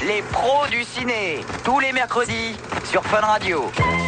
Les pros du ciné, tous les mercredis sur Fun Radio.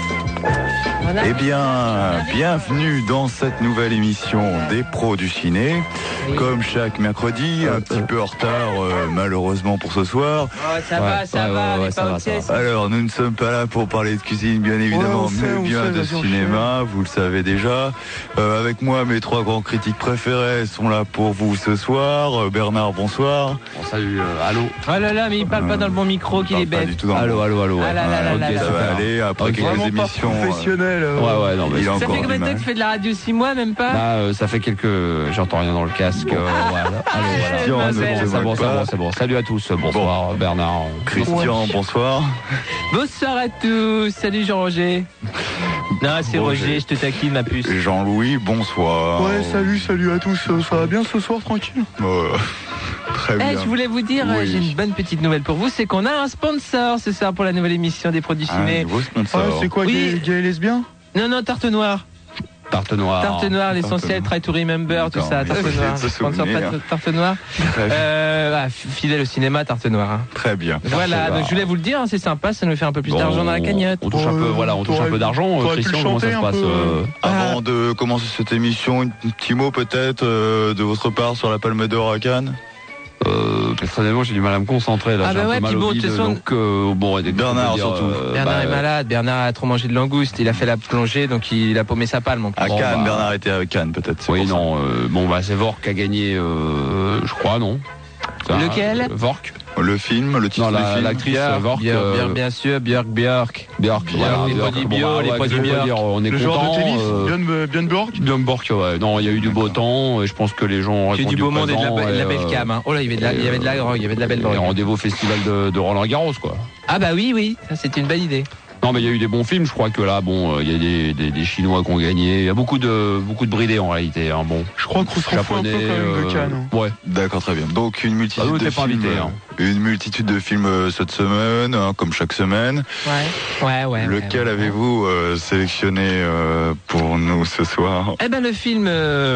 Eh bien, bienvenue dans cette nouvelle émission des pros du ciné. Comme chaque mercredi, un petit peu en retard malheureusement pour ce soir. Oh, ça va. Alors, nous ne sommes pas là pour parler de cuisine, bien évidemment, mais bien de cinéma, vous le savez déjà. Avec moi, mes trois grands critiques préférés sont là pour vous ce soir. Bernard, bonsoir. Bon, salut, allô. Oh là là, mais il parle pas dans le bon micro, qu'il est Pas bête. du tout dans le Allô. Ah là là là Ok, là ça là. va aller. Après quelques émissions. Professionnel. Ouais, non, mais Il a Ça encore fait du combien de temps mal. que tu fais de la radio? 6 mois, même pas? là, ça fait quelques. J'entends rien dans le casque. Voilà. Christian, Allô, ne voilà. te moque pas. C'est bon. Salut à tous. Bonsoir, Bernard. Christian, bonsoir. Bonsoir à tous. Salut Jean-Roger. Non, c'est Roger, je te taquine ma puce. Jean-Louis, bonsoir. Ouais, salut à tous. Ça va bien ce soir, tranquille? Très bien. Je voulais vous dire, Oui. j'ai une bonne petite nouvelle pour vous, c'est qu'on a un sponsor ce soir pour la nouvelle émission des produits Un ciné. nouveau sponsor. Ah, c'est quoi, Oui. gay et lesbien? Non, Tarte Noire. Tarte noire. Tarte Noire, l'essentiel, try to remember, tout ça. D'accord, Tarte oui, Noire. c'est de se Sponsor souvenir. Tarte Noire. Très bien. Fidèle au cinéma, Tarte Noire. Hein. Très bien. Voilà, Noire. donc je voulais vous le dire, hein, c'est sympa, ça nous fait un peu plus Bon, d'argent dans la cagnotte. On touche un peu, on touche un peu d'argent. t'aurais pu Christian, le comment ça chanter se un passe peu. Avant de commencer cette émission, un petit mot peut-être de votre part sur la Palme d'Or à Cannes. Personnellement, j'ai du mal à me concentrer là. Ah j'ai bah un ouais, peu mal puis au bon, bide, de toute façon- donc bon, Bernard, surtout. Bernard est malade, Bernard a trop mangé de langoustes, il a fait la plongée, donc il a paumé sa palme. À Bon, Cannes, bah, Bernard était à Cannes peut-être. c'est Oui, pour ça. non. C'est Vork qui a gagné, je crois, non. Lequel Vork. Le film, le titre Non, du film. l'actrice Vork. Björk, bien sûr, Björk. Björk, les produits bio, les produits Björk. Björk. On est Le content. joueur de tennis, Björn Borg. Björn Borg, ouais. Non, il y a eu du beau temps et je pense que les gens ont Il y a eu répondu du beau monde et de présent, la belle cam. Hein. Oh là, il y avait de la drogue, il y avait de la belle et drogue. rendez-vous au festival de Roland Garros, quoi. Ah bah oui, ça c'était une bonne idée. Non, mais il y a eu des bons films. Je crois que là, bon, il y a des Chinois qui ont gagné. Il y a beaucoup de bridés en réalité. Hein. Bon, Je crois qu'on se rend fou un peu japonais. quand même de Cannes. Ouais. D'accord, très bien. Donc une multitude Ah, nous, de t'es pas films. invité, hein. Une multitude de films cette semaine, hein, comme chaque semaine. Ouais. Lequel avez-vous sélectionné pour nous ce soir? Eh ben le film,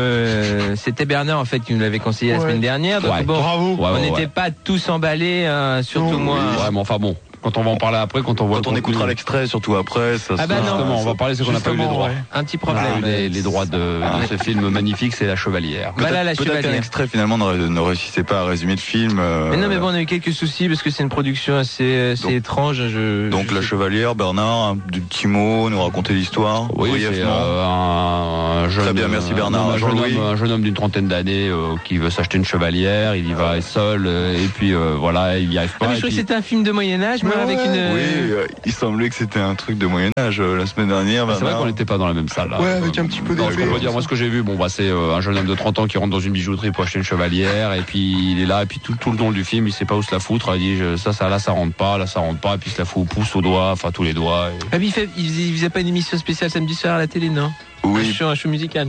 c'était Bernard en fait qui nous l'avait conseillé la Ouais. semaine dernière. Donc Ouais. bon, Bravo. Ouais, on ouais, n'était ouais. pas tous emballés, hein, surtout Non, moi. Ouais, mais enfin bon. Quand on va en parler après, quand on voit Quand on le écoutera contenu, l'extrait, surtout après, ça Ah bah sera- non. Justement, on va parler, c'est qu'on n'a pas eu les droits. Ouais. Un petit On a problème. eu les droits de ce film magnifique, c'est La Chevalière. Peut-être Voilà, la peut-être qu'un chevalière. extrait finalement ne réussissait pas à résumer le film. Mais non, mais bon, on a eu quelques soucis parce que c'est une production assez Donc- étrange. Donc La Chevalière, Bernard, un petit mot, nous raconter l'histoire Oui, c'est brièvement. un jeune. Très bien, merci Bernard. Jean-Louis. Un jeune homme d'une trentaine d'années qui veut s'acheter une chevalière. Il y va seul et puis voilà, il y arrive Ah, pas. mais et je crois que puis- c'était un film de Moyen-Âge, moi, Ouais, avec une. Oui, il semblait que c'était un truc de Moyen-Âge la semaine dernière. C'est vrai Bernard. qu'on n'était pas dans la même salle. Là. Ouais, avec un petit peu Non, ce d'effet. qu'on peut dire, moi ce que j'ai vu, c'est un jeune homme de 30 ans qui rentre dans une bijouterie pour acheter une chevalière et puis il est là et puis tout le long du film il sait pas où se la foutre. Il dit là ça rentre pas, et puis il se la fout au pouce, au doigt, enfin tous les doigts. Ah, mais il faisait pas une émission spéciale samedi soir à la télé, non? Oui, Un show musical.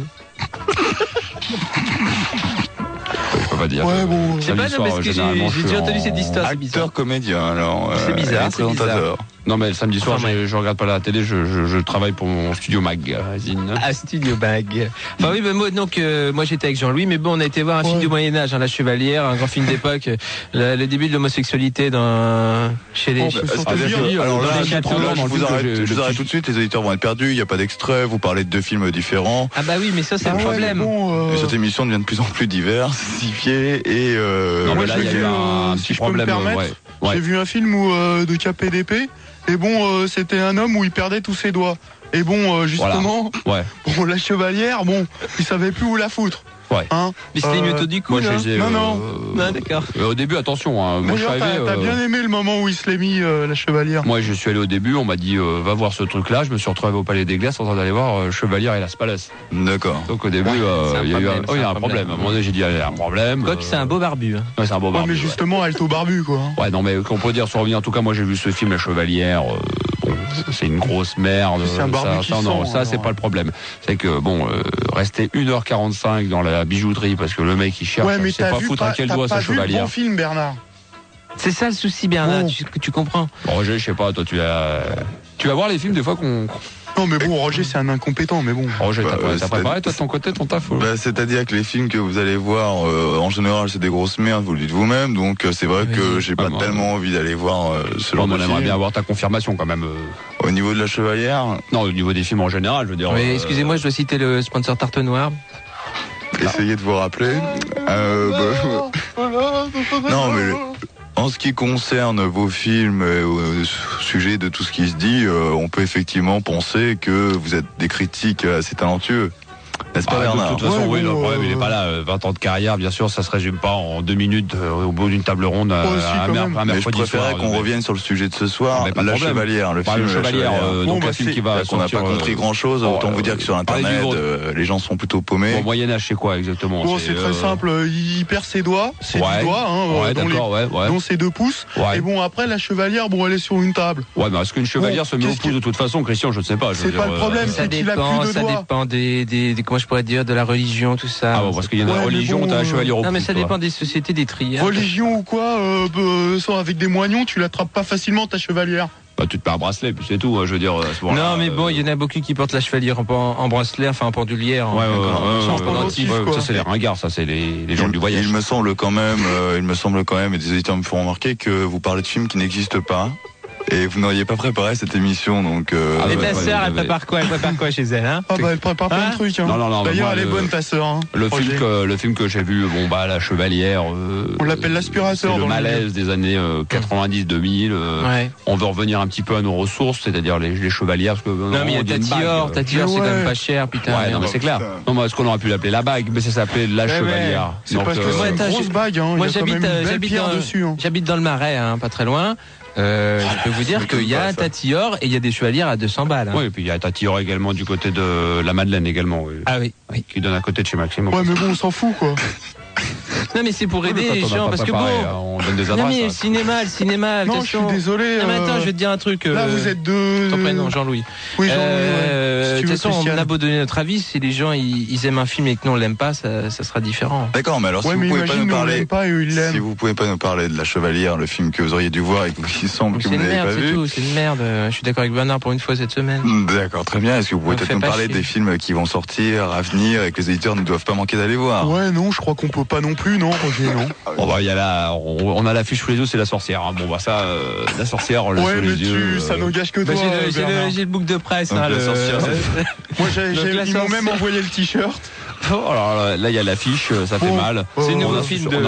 Je peux pas dire. Ouais, bon. Je sais pas, non, parce que j'ai déjà entendu cette histoire, c'est bizarre. acteur comédien alors. C'est bizarre, et c'est présentateur. Non mais le samedi soir Enfin, je regarde pas la télé, je travaille pour mon studio magazine. Ah, Studio Bag. Enfin oui, moi j'étais avec Jean-Louis, mais bon, on a été voir un film du Moyen-Âge, hein, La Chevalière, un grand film d'époque, le début de l'homosexualité chez les. Oh, bah, Ah, c'est bien bien. sûr. Alors là, Dans les je châteaux, là, je dans le vous film que arrête, j'ai- je vous arrête tout de suite, les auditeurs vont être perdus, il n'y a pas d'extrait, vous parlez de deux films différents. Ah bah oui, mais ça c'est Ah le ouais, problème. mais bon, Et cette émission devient de plus en plus diversifiée et Non moi, mais là je il y a l'ai eu vu, un si petit je peux me problème. permettre, Ouais. j'ai vu un film de KPDP, et bon, c'était un homme où il perdait tous ses doigts. Et bon, justement, Ouais. bon, la chevalière, bon, il savait plus où la foutre. Ouais. Hein. Mais c'était mieux du coup, Moi non? je les ai, Non. Non, d'accord. au début attention, hein, moi je suis D'ailleurs, arrivé. t'as bien aimé le moment où il se l'est mis, la chevalière. Moi, je suis allé au début, on m'a dit va voir ce truc-là. Je me suis retrouvé au Palais des Glaces en train d'aller voir Chevalière et Las Palais. d'accord. Donc au début, c'est un il y a eu problème, il y a c'est un un problème. À un moment donné, j'ai dit il y a un problème. Quoique c'est un beau barbu. Hein. Ouais, c'est un beau Ouais, barbu, mais justement, alto barbu, quoi. Ouais, non, mais qu'on peut dire sur revenir. En tout cas, moi, j'ai vu ce film La Chevalière. Bon, c'est une grosse merde. C'est un barbu qui non, sent, ça, c'est alors. pas le problème. C'est que bon, rester 1h45 dans la bijouterie parce que le mec il cherche, Ouais, mais je sais t'as pas vu foutre à quel doigt t'as sa pas vu le chevalière. bon film, Bernard. C'est ça le souci, Bernard, Bon. tu comprends. Bon, Roger, je sais pas, toi, tu vas voir les films des fois qu'on Non, mais bon, Roger, c'est un incompétent, mais bon. Roger, t'as préparé, toi, de ton côté, ton taf? C'est-à-dire que les films que vous allez voir, en général, c'est des grosses merdes, vous le dites vous-même, donc c'est vrai que j'ai pas tellement envie d'aller voir ce genre de film. On aimerait bien avoir ta confirmation, quand même. Au niveau de la Chevalière? Non, au niveau des films en général, je veux dire. Oui, excusez-moi, je dois citer le sponsor Tarte Noire. Essayez de vous rappeler. Non, mais en ce qui concerne vos films, au sujet de tout ce qui se dit, on peut effectivement penser que vous êtes des critiques assez talentueux. N'est-ce pas, Bernard? De toute façon, oui, le problème, il est pas là. 20 ans de carrière, bien sûr, ça se résume pas en 2 minutes au bout d'une table ronde un mercredi soir. Je préférais qu'on revienne sur le sujet de ce soir, La Chevalière, le film La Chevalière. Donc un film qui va qu'on n'a pas compris grand-chose. Autant vous dire que sur Internet, les gens sont plutôt paumés. Bon, Moyen-Âge, c'est quoi exactement? Bon, c'est très simple. Il perd ses doigts, ses 10 doigts, dont ses 2 pouces. Et bon, après, la Chevalière, bon, elle est sur une table. Ouais, mais est-ce qu'une chevalière se met au pouce de toute façon, Christian? Je ne sais pas. C'est pas le problème, c'est qu'il a plus de doigts. Ça dépend des comment je pourrais dire, de la religion, tout ça. Ah bon, parce qu'il y a une religion, t'as un chevalier au pouce. Non, mais ça dépend des sociétés, des triades. Religion ou quoi, avec des moignons, tu l'attrapes pas facilement, ta chevalière. Bah, tu te mets un bracelet, puis c'est tout, je veux dire. Non, mais bon, il y en a beaucoup qui portent la chevalière en bracelet, enfin en pendoulière. Ça, c'est les ringards, ça, c'est les gens du voyage. Il me semble quand même, et des auditeurs me font remarquer que vous parlez de films qui n'existent pas. Et vous n'auriez pas préparé cette émission, donc. Et ta sœur, elle prépare quoi? Elle prépare quoi chez elle, hein? Ah bah elle prépare plein de trucs. Hein. Non. D'ailleurs, elle est bonne, ta sœur. Hein, le film que j'ai vu, La Chevalière. On l'appelle l'aspirateur. C'est le malaise des années 90-2000. On veut revenir un petit peu à nos ressources, c'est-à-dire les chevalières. Parce que, non, mais il y a Tatior, c'est quand même pas cher, putain. Ouais, non, mais c'est clair. Non, mais est-ce qu'on aurait pu l'appeler la bague? Mais ça s'appelait la Chevalière. C'est parce que c'est une grosse bague. Moi, j'habite dans le Marais, pas très loin. Je peux vous dire qu'il y a un Tatior et il y a des chevalières à 200 balles. Hein. Oui, et puis il y a un Tatior également du côté de la Madeleine également. Oui. Ah oui. Qui donne à côté de chez Maxime. Ouais, mais bon, on s'en fout, quoi. Non, mais c'est pour aider les gens, parce que bon. On donne des adresses. Non, mais le cinéma. Non, je suis désolé. Non, mais attends, je vais te dire un truc. Là, vous êtes deux. Ton prénom, Jean-Louis. Oui, Jean-Louis. De toute façon, on a beau donner notre avis, si les gens ils aiment un film et que nous on l'aime pas, ça sera différent. D'accord, mais alors si vous pouvez pas nous parler, si vous pouvez pas nous parler de La Chevalière, le film que vous auriez dû voir et qui semble que vous n'avez pas vu. C'est une merde. Je suis d'accord avec Bernard pour une fois cette semaine. D'accord, très bien. Est-ce que vous pouvez peut-être nous parler des films qui vont sortir à venir et que les éditeurs ne doivent pas manquer d'aller voir? Ouais, non, je crois qu'on peut pas non plus, non, Roger, non. Bon bah on a l'affiche sous les yeux, c'est La Sorcière. Bon bah ça, La Sorcière, on l'a sous les yeux. Ça n'engage que toi. J'ai le book de presse. La Sorcière. Moi ils m'ont même envoyé le t-shirt. Alors là il y a l'affiche, ça fait mal. C'est un nouveau film de.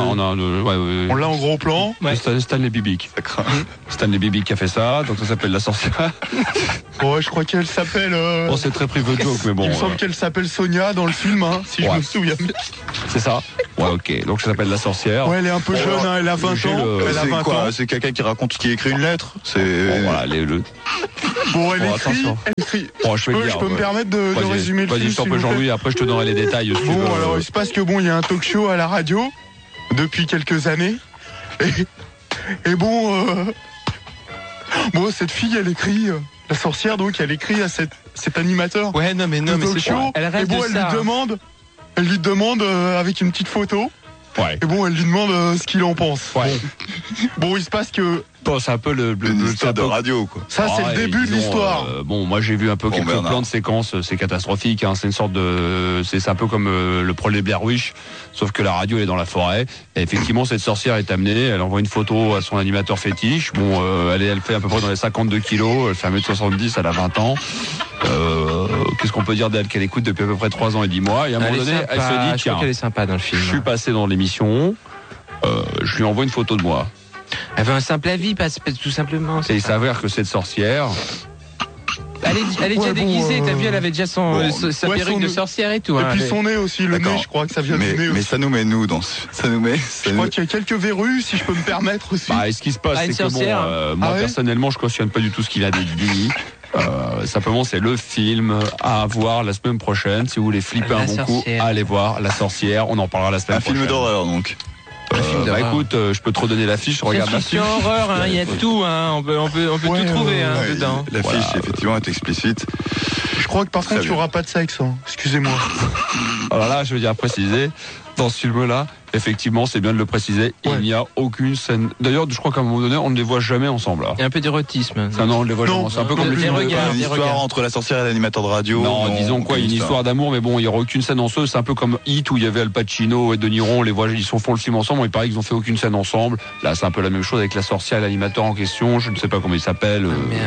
On l'a en gros plan. Stanley Bibic. Stanley Bibic qui a fait ça, donc ça s'appelle La Sorcière. Ouais, je crois qu'elle s'appelle. Bon, c'est très private joke, mais bon. Il me semble qu'elle s'appelle Sonia dans le film, si je me souviens bien. C'est ça. Ouais, ok. Donc ça s'appelle La Sorcière. Ouais, elle est un peu jeune, elle a 20 ans. C'est quoi? C'est quelqu'un qui raconte, qui écrit une lettre. C'est. Voilà, Bon, elle écrit. Bon, je peux me permettre de résumer le film. Vas-y, je t'en prie, Jean-Louis. Après, je te donnerai les détails. Bon, alors il se passe que il y a un talk show à la radio depuis quelques années. Et bon, cette fille, elle écrit. La sorcière, donc, elle écrit à cet animateur. Ouais, non, mais c'est chaud. Elle lui demande avec une petite photo. Ouais. Et bon, elle lui demande ce qu'il en pense. Ouais. Bon, il se passe que. Bon, c'est un peu l'histoire de radio, quoi. Ça, c'est le début de l'histoire. Moi, j'ai vu un peu quelques plans de séquences. C'est catastrophique. C'est une sorte de. C'est un peu comme le projet Blair Witch, sauf que la radio elle est dans la forêt. Et effectivement, cette sorcière est amenée. Elle envoie une photo à son animateur fétiche. Bon, elle fait à peu près dans les 52 kilos. Elle fait 1m70. Elle a 20 ans. Qu'est-ce qu'on peut dire d'elle? Qu'elle écoute depuis à peu près 3 ans et 10 mois. Et à un moment donné, elle se dit, tiens, qu'elle est sympa dans le film. Je suis passé dans l'émission. Je lui envoie une photo de moi. Elle veut un simple avis, tout simplement. Et il s'avère que cette sorcière. Elle est déjà déguisée, t'as vu, elle avait déjà sa perruque de sorcière et tout. Et puis son nez aussi, le nez, je crois que ça vient du nez aussi. Mais ça nous met nous dans ça nous met. Je crois qu'il y a quelques verrues, si je peux me permettre aussi. Et ce qui se passe, c'est que moi personnellement, je cautionne pas du tout ce qu'il a dit. Simplement, c'est le film à voir la semaine prochaine. Si vous voulez flipper un bon coup, allez voir La Sorcière. On en parlera la semaine prochaine. Un film d'horreur, donc. Écoute, je peux te redonner l'affiche. Regarde la fiche. Horreur, il y a tout. On peut tout trouver dedans. L'affiche, effectivement, est explicite. Je crois que par contre, il n'y aura pas de sexe. Excusez-moi. Alors là, je veux dire à préciser, dans ce film-là, effectivement, c'est bien de le préciser. Il n'y a aucune scène. D'ailleurs, je crois qu'à un moment donné, on ne les voit jamais ensemble. Là. Il y a un peu d'érotisme. Non, on ne les voit jamais. C'est un peu comme des regards, une histoire entre la sorcière et l'animateur de radio. Non, disons quoi, une histoire d'amour, mais bon, il n'y aura aucune scène ensemble. C'est un peu comme Hit où il y avait Al Pacino et De Niro. On les voit, ils font le film ensemble. Il paraît qu'ils n'ont fait aucune scène ensemble. Là, c'est un peu la même chose avec la sorcière et l'animateur en question. Je ne sais pas comment il s'appelle.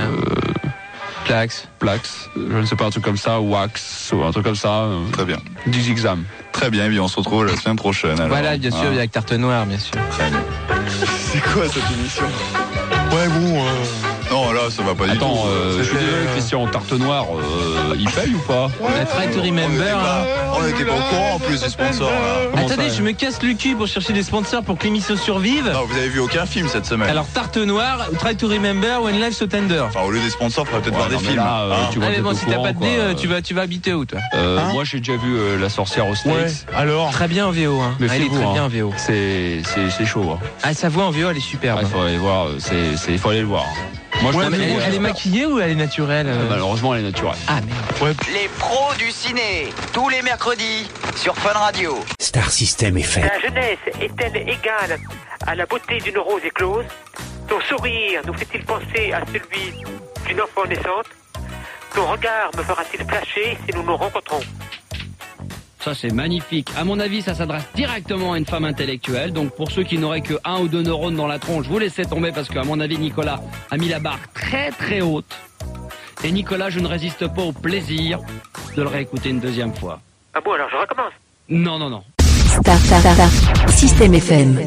Plax, je ne sais pas, un truc comme ça, Wax, ou un truc comme ça. Très bien. Du Zigzam. Très bien, et bien on se retrouve la semaine prochaine. Alors. Voilà, bien sûr, avec Tarte Noire, bien sûr. Très bien. C'est quoi cette émission? Ouais, bon. Non, là, ça va pas du tout. Attends, je suis désolé, Christian, Tarte Noire, il paye ou pas? Try to remember. On était pas au courant en plus des sponsors. Là. Attendez, je me casse le cul pour chercher des sponsors pour que l'émission survive. Non, vous avez vu aucun film cette semaine. Alors, Tarte Noire, Try to remember, When Life So Tender. Enfin, au lieu des sponsors, il faudrait peut-être voir des films. Là, tu vois, mais bon, si t'as pas de nez, tu vas habiter où, toi? Moi, j'ai déjà vu La Sorcière au States. Ouais, alors. Très bien en VO, hein. Mais Elle est très bien en VO. C'est chaud. Hein. Ah, sa voix en VO, elle est superbe. Il faut aller voir. Il faut aller le voir. Moi, je elle est maquillée ou elle est naturelle? Malheureusement, elle est naturelle. Ah, merde. Les pros du ciné, tous les mercredis sur Fun Radio. Star System FM. La jeunesse est-elle égale à la beauté d'une rose éclose? Ton sourire nous fait-il penser à celui d'une enfant naissante? Ton regard me fera-t-il flasher si nous nous rencontrons? Ça, c'est magnifique. À mon avis, ça s'adresse directement à une femme intellectuelle. Donc, pour ceux qui n'auraient que 1 ou 2 neurones dans la tronche, vous laissez tomber parce qu'à mon avis, Nicolas a mis la barre très très haute. Et Nicolas, je ne résiste pas au plaisir de le réécouter une deuxième fois. Ah bon, alors je recommence. Non. Star System FM.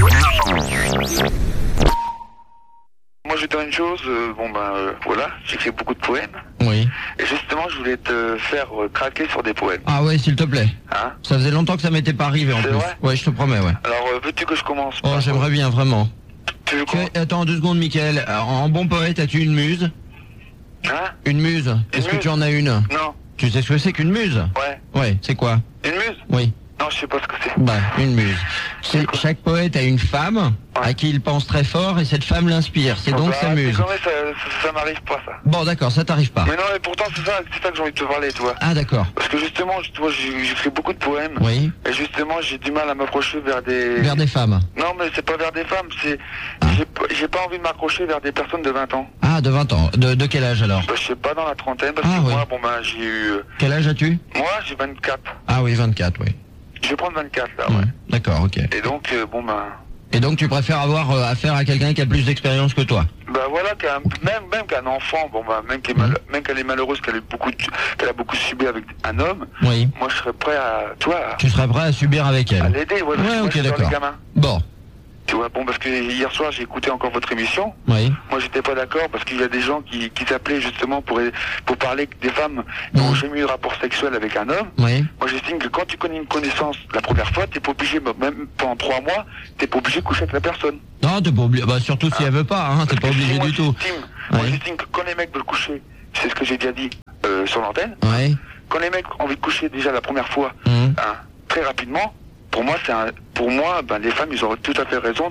Moi, je vais te dire une chose, voilà, j'écris beaucoup de poèmes. Oui. Et justement, je voulais te faire craquer sur des poèmes. Ah ouais, s'il te plaît. Hein? Ça faisait longtemps que ça m'était pas arrivé en C'est plus. vrai? Ouais, je te promets, ouais. Alors, veux-tu que je commence? Oh, j'aimerais bien, vraiment. Tu veux qu'on... Attends 2 secondes, Mickaël. En bon poète, as-tu une muse? Hein? Une muse? Est-ce que tu en as une? Non. Tu sais ce que c'est qu'une muse? Ouais. Ouais, c'est quoi? Une muse? Oui. Non, je sais pas ce que c'est. Bah, une muse. Chaque poète a une femme à qui il pense très fort et cette femme l'inspire. C'est donc sa muse. Ça m'arrive pas, ça. Bon, d'accord, ça t'arrive pas. Mais non, mais pourtant, c'est ça que j'ai envie de te parler, tu vois. Ah, d'accord. Parce que justement, tu vois, j'écris beaucoup de poèmes. Oui. Et justement, j'ai du mal à m'approcher vers des... Vers des femmes. Non, mais c'est pas vers des femmes, c'est... J'ai pas envie de m'accrocher vers des personnes de 20 ans. Ah, de 20 ans. De quel âge alors? Bah, je sais pas, dans la trentaine, parce que moi, j'ai eu... Quel âge as-tu? Moi, j'ai 24. Ah oui, 24, oui. Je vais prendre 24, là, ouais. D'accord, ok. Et donc, Et donc, tu préfères avoir affaire à quelqu'un qui a plus d'expérience que toi? Bah voilà, même qu'un enfant, même qu'elle est malheureuse, qu'elle a beaucoup subi avec un homme, oui. Moi, je serais prêt à... Tu serais prêt à subir avec elle? À l'aider, ouais. Ouais, ok, d'accord. Bon. Tu vois, parce que hier soir, j'ai écouté encore votre émission. Oui. Moi, j'étais pas d'accord parce qu'il y a des gens qui s'appelaient justement pour parler des femmes qui n'ont jamais eu de rapport sexuel avec un homme. Oui. Moi, j'estime que quand tu connais une connaissance la première fois, t'es pas obligé, même pendant 3 mois, t'es pas obligé de coucher avec la personne. Non, t'es pas obligé. Bah, surtout si elle veut pas, hein. T'es pas obligé du tout. Moi, j'estime que quand les mecs veulent coucher, c'est ce que j'ai déjà dit sur l'antenne. Oui. Quand les mecs ont envie de coucher déjà la première fois, très rapidement. Pour moi, les femmes, ils auraient tout à fait raison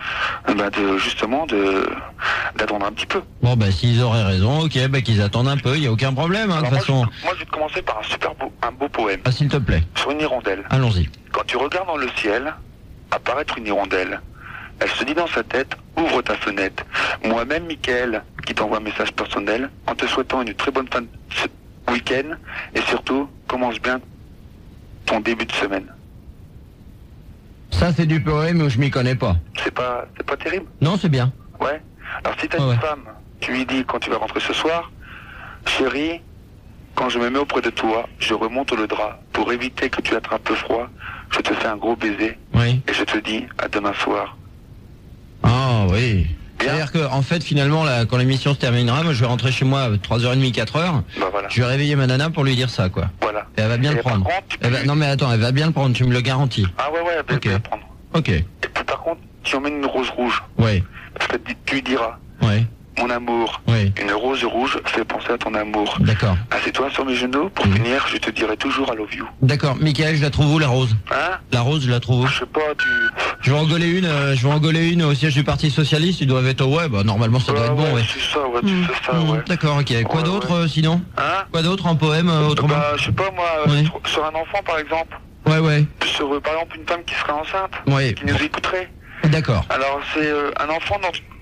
d'attendre un petit peu. Bon, s'ils auraient raison, ok, qu'ils attendent un peu, il n'y a aucun problème, hein, de toute façon. Moi, je vais commencer par un beau poème. Ah, s'il te plaît. Sur une hirondelle. Allons-y. Quand tu regardes dans le ciel, apparaître une hirondelle. Elle se dit dans sa tête, ouvre ta fenêtre. Moi-même, Mickaël, qui t'envoie un message personnel, en te souhaitant une très bonne fin de week-end, et surtout, commence bien ton début de semaine. Ça, c'est du poème où je m'y connais pas. C'est pas terrible? Non, c'est bien. Ouais. Alors, si t'as une femme, tu lui dis quand tu vas rentrer ce soir, chérie, quand je me mets auprès de toi, je remonte le drap. Pour éviter que tu attrapes le froid, je te fais un gros baiser. Oui. Et je te dis à demain soir. Ah, oui. C'est-à-dire que, en fait, finalement, là, quand l'émission se terminera, moi, je vais rentrer chez moi à 3h30, 4h. Bah voilà. Je vais réveiller ma nana pour lui dire ça, quoi. Voilà. Et elle va bien le prendre. Non, mais attends, elle va bien le prendre, tu me le garantis. Ah ouais, elle va bien le prendre. Ok. Et puis, par contre, tu emmènes une rose rouge. Oui. Parce que tu lui diras. Oui. Mon amour. Oui. Une rose rouge fait penser à ton amour. D'accord. Assieds-toi sur mes genoux. Pour finir, je te dirai toujours I love you. D'accord. Mickaël, je la trouve où, la rose? Hein? La rose, je la trouve où? Je sais pas, Je vais en engoler une au siège du Parti Socialiste. Ils doivent être normalement, ça doit être bon, ouais. C'est ça, ouais, tu fais ça, ouais. D'accord, ok. Quoi d'autre, sinon? Hein? Quoi d'autre en poème, autrement? Je sais pas, moi, sur un enfant, par exemple. Ouais. Sur, par exemple, une femme qui serait enceinte, qui nous écouterait. D'accord. Alors, c'est un enfant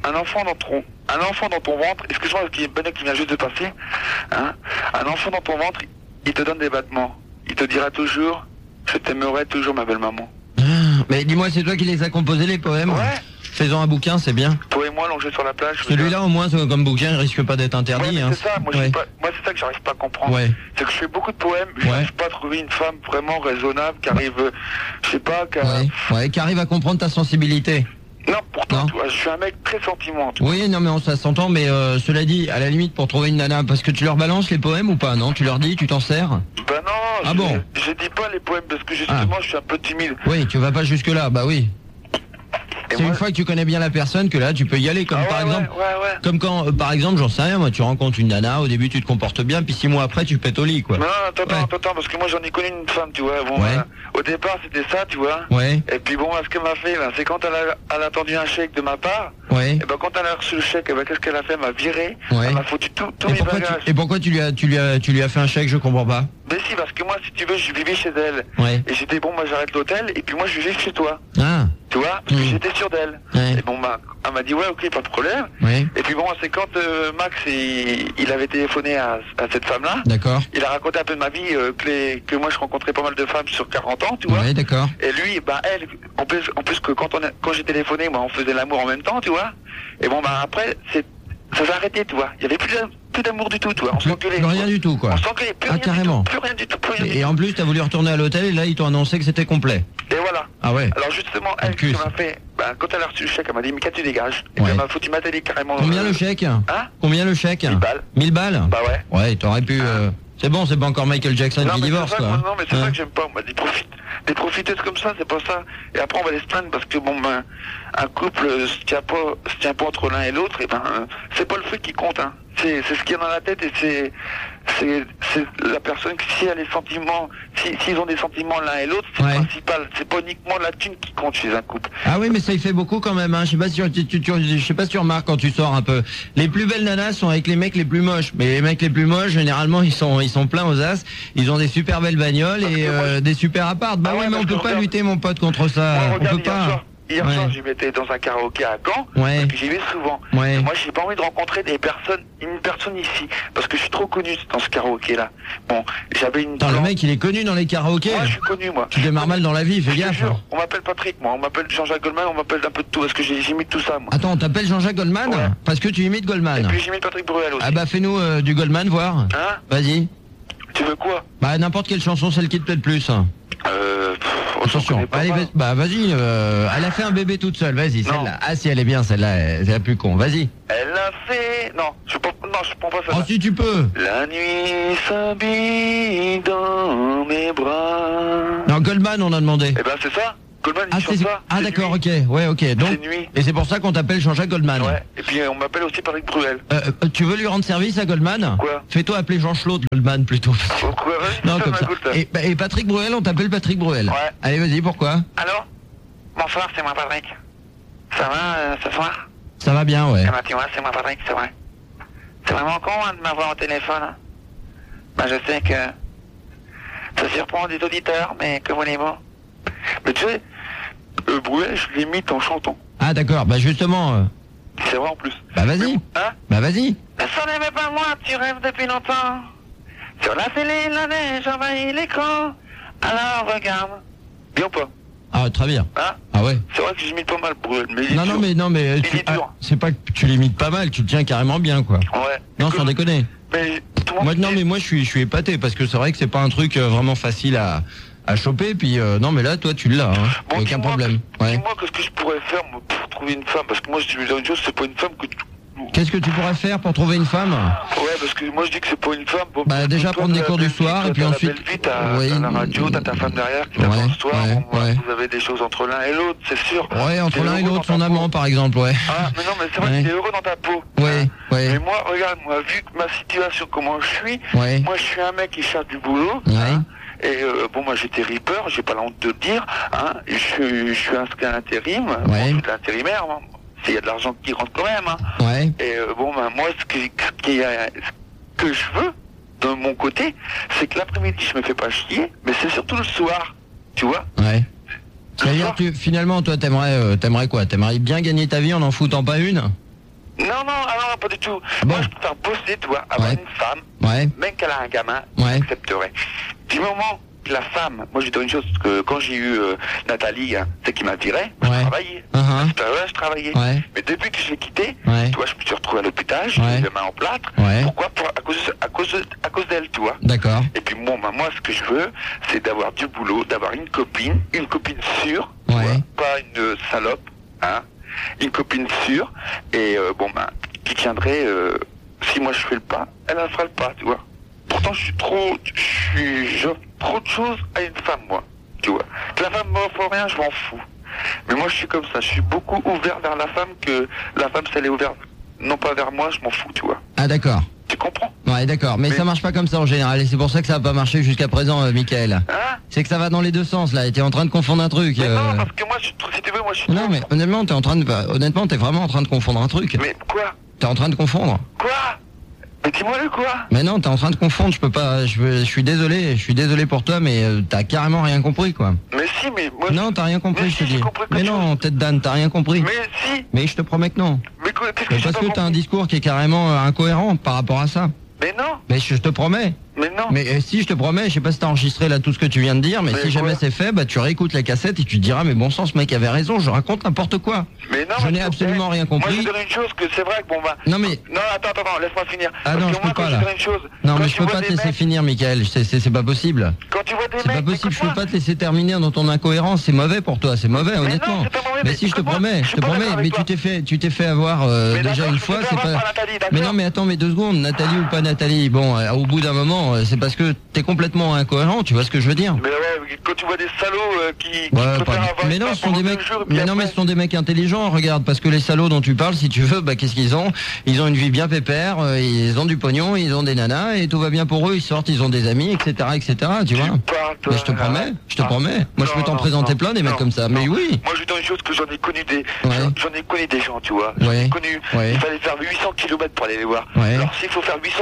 dans ton ventre, excuse-moi, parce qu'il y a une bonne qui vient juste de passer, hein, un enfant dans ton ventre, il te donne des battements. Il te dira toujours, je t'aimerai toujours, ma belle maman. Mais dis-moi, c'est toi qui les as composés, les poèmes? Ouais. Faisons un bouquin, c'est bien. Toi et moi, allongés sur la plage. Celui-là, au moins, comme bouquin, il risque pas d'être interdit. Ouais, hein. c'est ça, moi, c'est ça que j'arrive pas à comprendre. Ouais. C'est que je fais beaucoup de poèmes, je n'arrive pas à trouver une femme vraiment raisonnable qui arrive, je sais pas, qui arrive à comprendre ta sensibilité. Non, pourtant, toi, je suis un mec très sentiment. Oui, non, mais ça s'entend, mais cela dit, à la limite, pour trouver une nana, parce que tu leur balances les poèmes ou pas, non? Tu leur dis, tu t'en sers? Ben non, bon. Je dis pas les poèmes, parce que justement, je suis un peu timide. Oui, tu vas pas jusque-là, bah oui. C'est une fois que tu connais bien la personne que là tu peux y aller, comme par exemple, comme quand par exemple, j'en sais rien, moi tu rencontres une nana, au début tu te comportes bien, puis 6 mois après tu pètes au lit, quoi. Non, attends, parce que moi j'en ai connu une femme, tu vois. Bon, au départ c'était ça, tu vois. Et puis bon, ce qu'elle m'a fait, c'est quand elle a attendu un chèque de ma part. Et ben quand elle a reçu le chèque, qu'est-ce qu'elle a fait? Elle m'a viré. Elle m'a foutu tous mes bagages. Et pourquoi tu lui as fait un chèque? Je comprends pas. Mais si, parce que moi, si tu veux, je vivais chez elle. Et j'étais moi j'arrête l'hôtel, et puis moi je vivais chez toi. Tu vois, parce que j'étais sûr d'elle. Et bon, elle m'a dit ok, pas de problème. Et puis bon, c'est quand Max il avait téléphoné à cette femme-là. D'accord. Il a raconté un peu de ma vie, que moi je rencontrais pas mal de femmes sur 40 ans, tu vois. D'accord. Et lui, elle, en plus que quand j'ai téléphoné, on faisait l'amour en même temps, tu vois. Et bon, après, ça s'est arrêté, tu vois. Il y avait plus d'amour du tout, tu vois. On s'engueulait. Rien du tout, quoi. On s'engueulait, carrément. Plus rien du tout. Et en plus, t'as voulu retourner à l'hôtel et là, ils t'ont annoncé que c'était complet. Et voilà. Ah ouais. Alors justement, elle, ce qu'elle m'a fait, quand elle a reçu le chèque, elle m'a dit, mais quand tu dégages. Et puis elle m'a foutu ma télé carrément. Combien le chèque? Combien le chèque? 1000 balles. 1000 balles? Bah ouais. Ouais, t'aurais pu... C'est bon, c'est pas encore Michael Jackson qui divorce, quoi. Non, mais c'est ça que j'aime pas, moi, des profiteuses comme ça, c'est pas ça. Et après, on va les se plaindre parce que, un couple se tient pas entre l'un et l'autre, et c'est pas le fruit qui compte, hein. C'est ce qu'il y a dans la tête, et c'est la personne, si elle a les sentiments, s'ils ont des sentiments l'un et l'autre, c'est le principal. C'est pas uniquement la thune qui compte chez un couple. Ah oui, mais ça y fait beaucoup quand même, hein. Je sais pas si tu remarques quand tu sors un peu. Les plus belles nanas sont avec les mecs les plus moches. Mais les mecs les plus moches, généralement, ils sont pleins aux as. Ils ont des super belles bagnoles et des super apparts. Bah mais on peut pas lutter, mon pote, contre ça. On peut pas. Hier soir, j'y m'étais dans un karaoké à Caen, parce que j'y vais souvent. Et moi, j'ai pas envie de rencontrer une personne ici, parce que je suis trop connu dans ce karaoké-là. Bon, j'avais une... Attends, le mec, il est connu dans les karaokés? Moi, je suis connu, moi. Tu démarres mal dans la vie, fais gaffe. On m'appelle Patrick, moi. On m'appelle Jean-Jacques Goldman, on m'appelle un peu de tout, parce que j'imite tout ça, moi. Attends, on t'appelle Jean-Jacques Goldman? Parce que tu imites Goldman. Et puis j'imite Patrick Bruel aussi. Ah bah, fais-nous du Goldman, voir. Hein? Vas-y. Tu veux quoi? Bah, n'importe quelle chanson, celle qui te plaît le plus. Attention, allez, vas-y, elle a fait un bébé toute seule, vas-y, celle-là. Ah si, elle est bien, celle-là, c'est la plus con, vas-y. Elle a fait... Non, je prends pas ça. Oh, si tu peux. La nuit s'habille dans mes bras. Non, Goldman, on a demandé. Eh ben, c'est ça. Goldman, il chante ça. Ah d'accord, ok, ouais, ok. Donc, c'est nuit. Et c'est pour ça qu'on t'appelle Jean-Jacques Goldman. Ouais, et puis on m'appelle aussi Patrick Bruel. Tu veux lui rendre service à Goldman? Quoi? Fais-toi appeler Jean-Claude Goldman plutôt. Pourquoi? Non, comme ça. Et Patrick Bruel, on t'appelle Patrick Bruel. Ouais. Allez, vas-y, pourquoi? Allô? Bonsoir, c'est moi Patrick. Ça va ce soir? Ça va bien, ouais. Ah bah tu vois, c'est moi Patrick, c'est vrai. C'est vraiment con de m'avoir au téléphone. Bah je sais que ça surprend des auditeurs, mais que voulez-vous? Mais tu sais, Bruel, je l'imite en chantant. Ah d'accord, bah justement... C'est vrai en plus. Bah vas-y. Hein? Bah vas-y. Ça n'aimait pas moi, tu rêves depuis longtemps. Sur la télé, la neige envahit l'écran. Alors regarde. Bien ou pas? Ah très bien. Hein? Ah ouais. C'est vrai que j'imite pas mal Bruel, mais il est dur. Non mais c'est pas que tu l'imites pas mal, tu le tiens carrément bien quoi. Ouais. Non, sans déconner. Mais moi je suis épaté parce que c'est vrai que c'est pas un truc vraiment facile à choper, puis non mais là toi tu l'as, hein. Bon, aucun problème. Dis-moi qu'est-ce que je pourrais faire pour trouver une femme, parce que moi je dis une chose, c'est pas une femme que Qu'est-ce que tu pourrais faire pour trouver une femme? Ouais, parce que moi je dis que c'est pas une femme. Bon, bah déjà prendre des cours du soir et puis ensuite... T'as la radio, t'as ta femme derrière qui t'attend le soir, vous avez des choses entre l'un et l'autre, c'est sûr. Ouais, entre l'un et l'autre, son amant par exemple, ouais. Ah, mais non, mais c'est vrai que t'es heureux dans ta peau. Ouais. Mais moi, regarde, vu que ma situation, comment je suis, moi je suis un mec qui cherche du boulot. Et moi j'étais ripper, j'ai pas la honte de le dire, hein, et je suis inscrit à l'intérim, je suis l'intérimaire, il y a de l'argent qui rentre quand même, hein. Et moi ce que je veux, de mon côté, c'est que l'après-midi je me fais pas chier, mais c'est surtout le soir. tu vois. Ouais. C'est-à-dire, finalement, toi, t'aimerais quoi? T'aimerais bien gagner ta vie en n'en foutant pas une? Non, pas du tout. Bon. Moi, je préfère bosser, tu vois, avoir une femme, même qu'elle a un gamin, j'accepterais. Du moment que la femme, moi, je dis une chose, que quand j'ai eu Nathalie, c'est qui m'a viré, je travaillais. Je travaillais. Mais depuis que je l'ai quitté, tu vois, je me suis retrouvé à l'hôpital, j'ai eu les mains en plâtre. Pourquoi? À cause d'elle, tu vois. D'accord. Et puis bon, bah, moi, ce que je veux, c'est d'avoir du boulot, d'avoir une copine sûre, tu vois, pas une salope, hein. Une copine sûre, et qui tiendrait, si moi je fais le pas, elle fera le pas, tu vois. Pourtant j'offre trop de choses à une femme, moi, tu vois. Que la femme m'offre rien, je m'en fous. Mais moi je suis comme ça, je suis beaucoup ouvert vers la femme, que la femme, si elle est ouverte, non pas vers moi, je m'en fous, tu vois. Ah d'accord. Tu comprends? Ouais, d'accord, mais ça marche pas comme ça en général, et c'est pour ça que ça a pas marché jusqu'à présent, Mickaël. Hein? C'est que ça va dans les deux sens, là, et t'es en train de confondre un truc. Mais non, parce que moi, si tu veux, moi je suis... Non, mais honnêtement, t'es vraiment en train de confondre un truc. Mais quoi? T'es en train de confondre. Quoi? Mais dis-moi le quoi? Mais non, t'es en train de confondre, je peux pas, je suis désolé pour toi, mais t'as carrément rien compris, quoi. Mais si, mais moi... Non, t'as rien compris, mais je te si, dis. Mais non, tête d'âne, t'as rien compris. Mais si. Mais je te promets que non. Mais quoi, qu'est-ce que j'ai Parce pas que t'as un discours qui est carrément incohérent par rapport à ça. Mais non. Mais je te promets. Mais non. Mais si, je te promets, je sais pas si t'as enregistré là tout ce que tu viens de dire, mais si jamais c'est fait, bah tu réécoutes la cassette et tu te diras, mais bon sang, ce mec avait raison, je raconte n'importe quoi. Mais non. Je n'ai absolument rien compris. Moi je dirais une chose, que c'est vrai que bon bah... Non mais... Non, attends, laisse-moi finir. Ah non, je peux pas là. Non mais je peux pas te laisser finir, Mickaël, c'est pas possible. Quand tu vois des mecs... C'est pas possible, je peux pas te laisser terminer dans ton incohérence, c'est mauvais pour toi, c'est mauvais, honnêtement. Mais si, je te promets, mais tu t'es fait avoir déjà une fois, c'est pas... Mais non, mais attends, mais 2 secondes, Nathalie ou pas Nathalie, bon, au bout d'un moment, c'est parce que t'es complètement incohérent, tu vois ce que je veux dire? Mais ouais, quand tu vois des salauds qui mais non, ce sont des mecs. Mais non, mais ce sont des mecs intelligents. Regarde, parce que les salauds dont tu parles, si tu veux, bah qu'est-ce qu'ils ont? Ils ont une vie bien pépère, ils ont du pognon, ils ont des nanas et tout va bien pour eux. Ils sortent, ils ont des amis, etc., tu vois. Mais je te promets. Moi, je peux t'en présenter plein des mecs comme ça. Mais oui. Moi, je dis une chose que j'en ai connu des gens, tu vois. J'en ai connu. Il fallait faire 800 km pour aller les voir. Alors s'il faut faire 800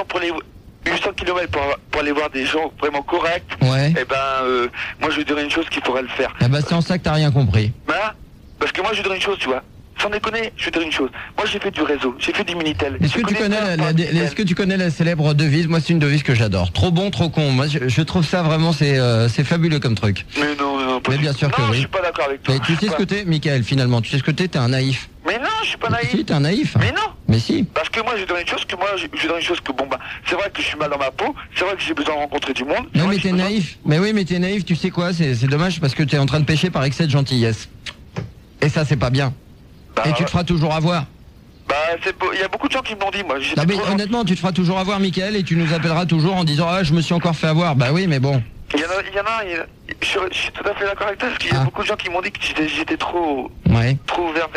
km pour aller voir des gens vraiment corrects, et ben moi je dirais une chose qu'il faudrait le faire. Eh ben c'est en ça que t'as rien compris. Hein? Parce que moi je dirais une chose, tu vois. Sans déconner, je dirais une chose. Moi j'ai fait du réseau, j'ai fait du Minitel. Est-ce que tu connais la célèbre devise? Moi c'est une devise que j'adore. Trop bon, trop con. Moi je trouve ça vraiment c'est fabuleux comme truc. Mais non, mais bien sûr que oui. Je suis pas d'accord avec toi. Mais tu sais ce que t'es, Mickaël, finalement, tu sais ce que t'es un naïf. Mais non, je suis pas naïf. Si, t'es un naïf. Mais non. Mais si. Parce que moi, je dirais une chose que bon bah, c'est vrai que je suis mal dans ma peau, c'est vrai que j'ai besoin de rencontrer du monde. Non mais t'es naïf. Mais oui, mais t'es naïf, tu sais quoi, c'est dommage parce que t'es en train de pécher par excès de gentillesse. Et ça, c'est pas bien. Et tu te feras toujours avoir. Bah, il y a beaucoup de gens qui m'ont dit, moi. Non mais honnêtement, tu te feras toujours avoir, Mickaël, et tu nous appelleras toujours en disant, ah, je me suis encore fait avoir. Bah oui, mais bon. Il y en a, je suis tout à fait d'accord avec toi, parce qu'il y a beaucoup de gens qui m'ont dit que j'étais trop ouvert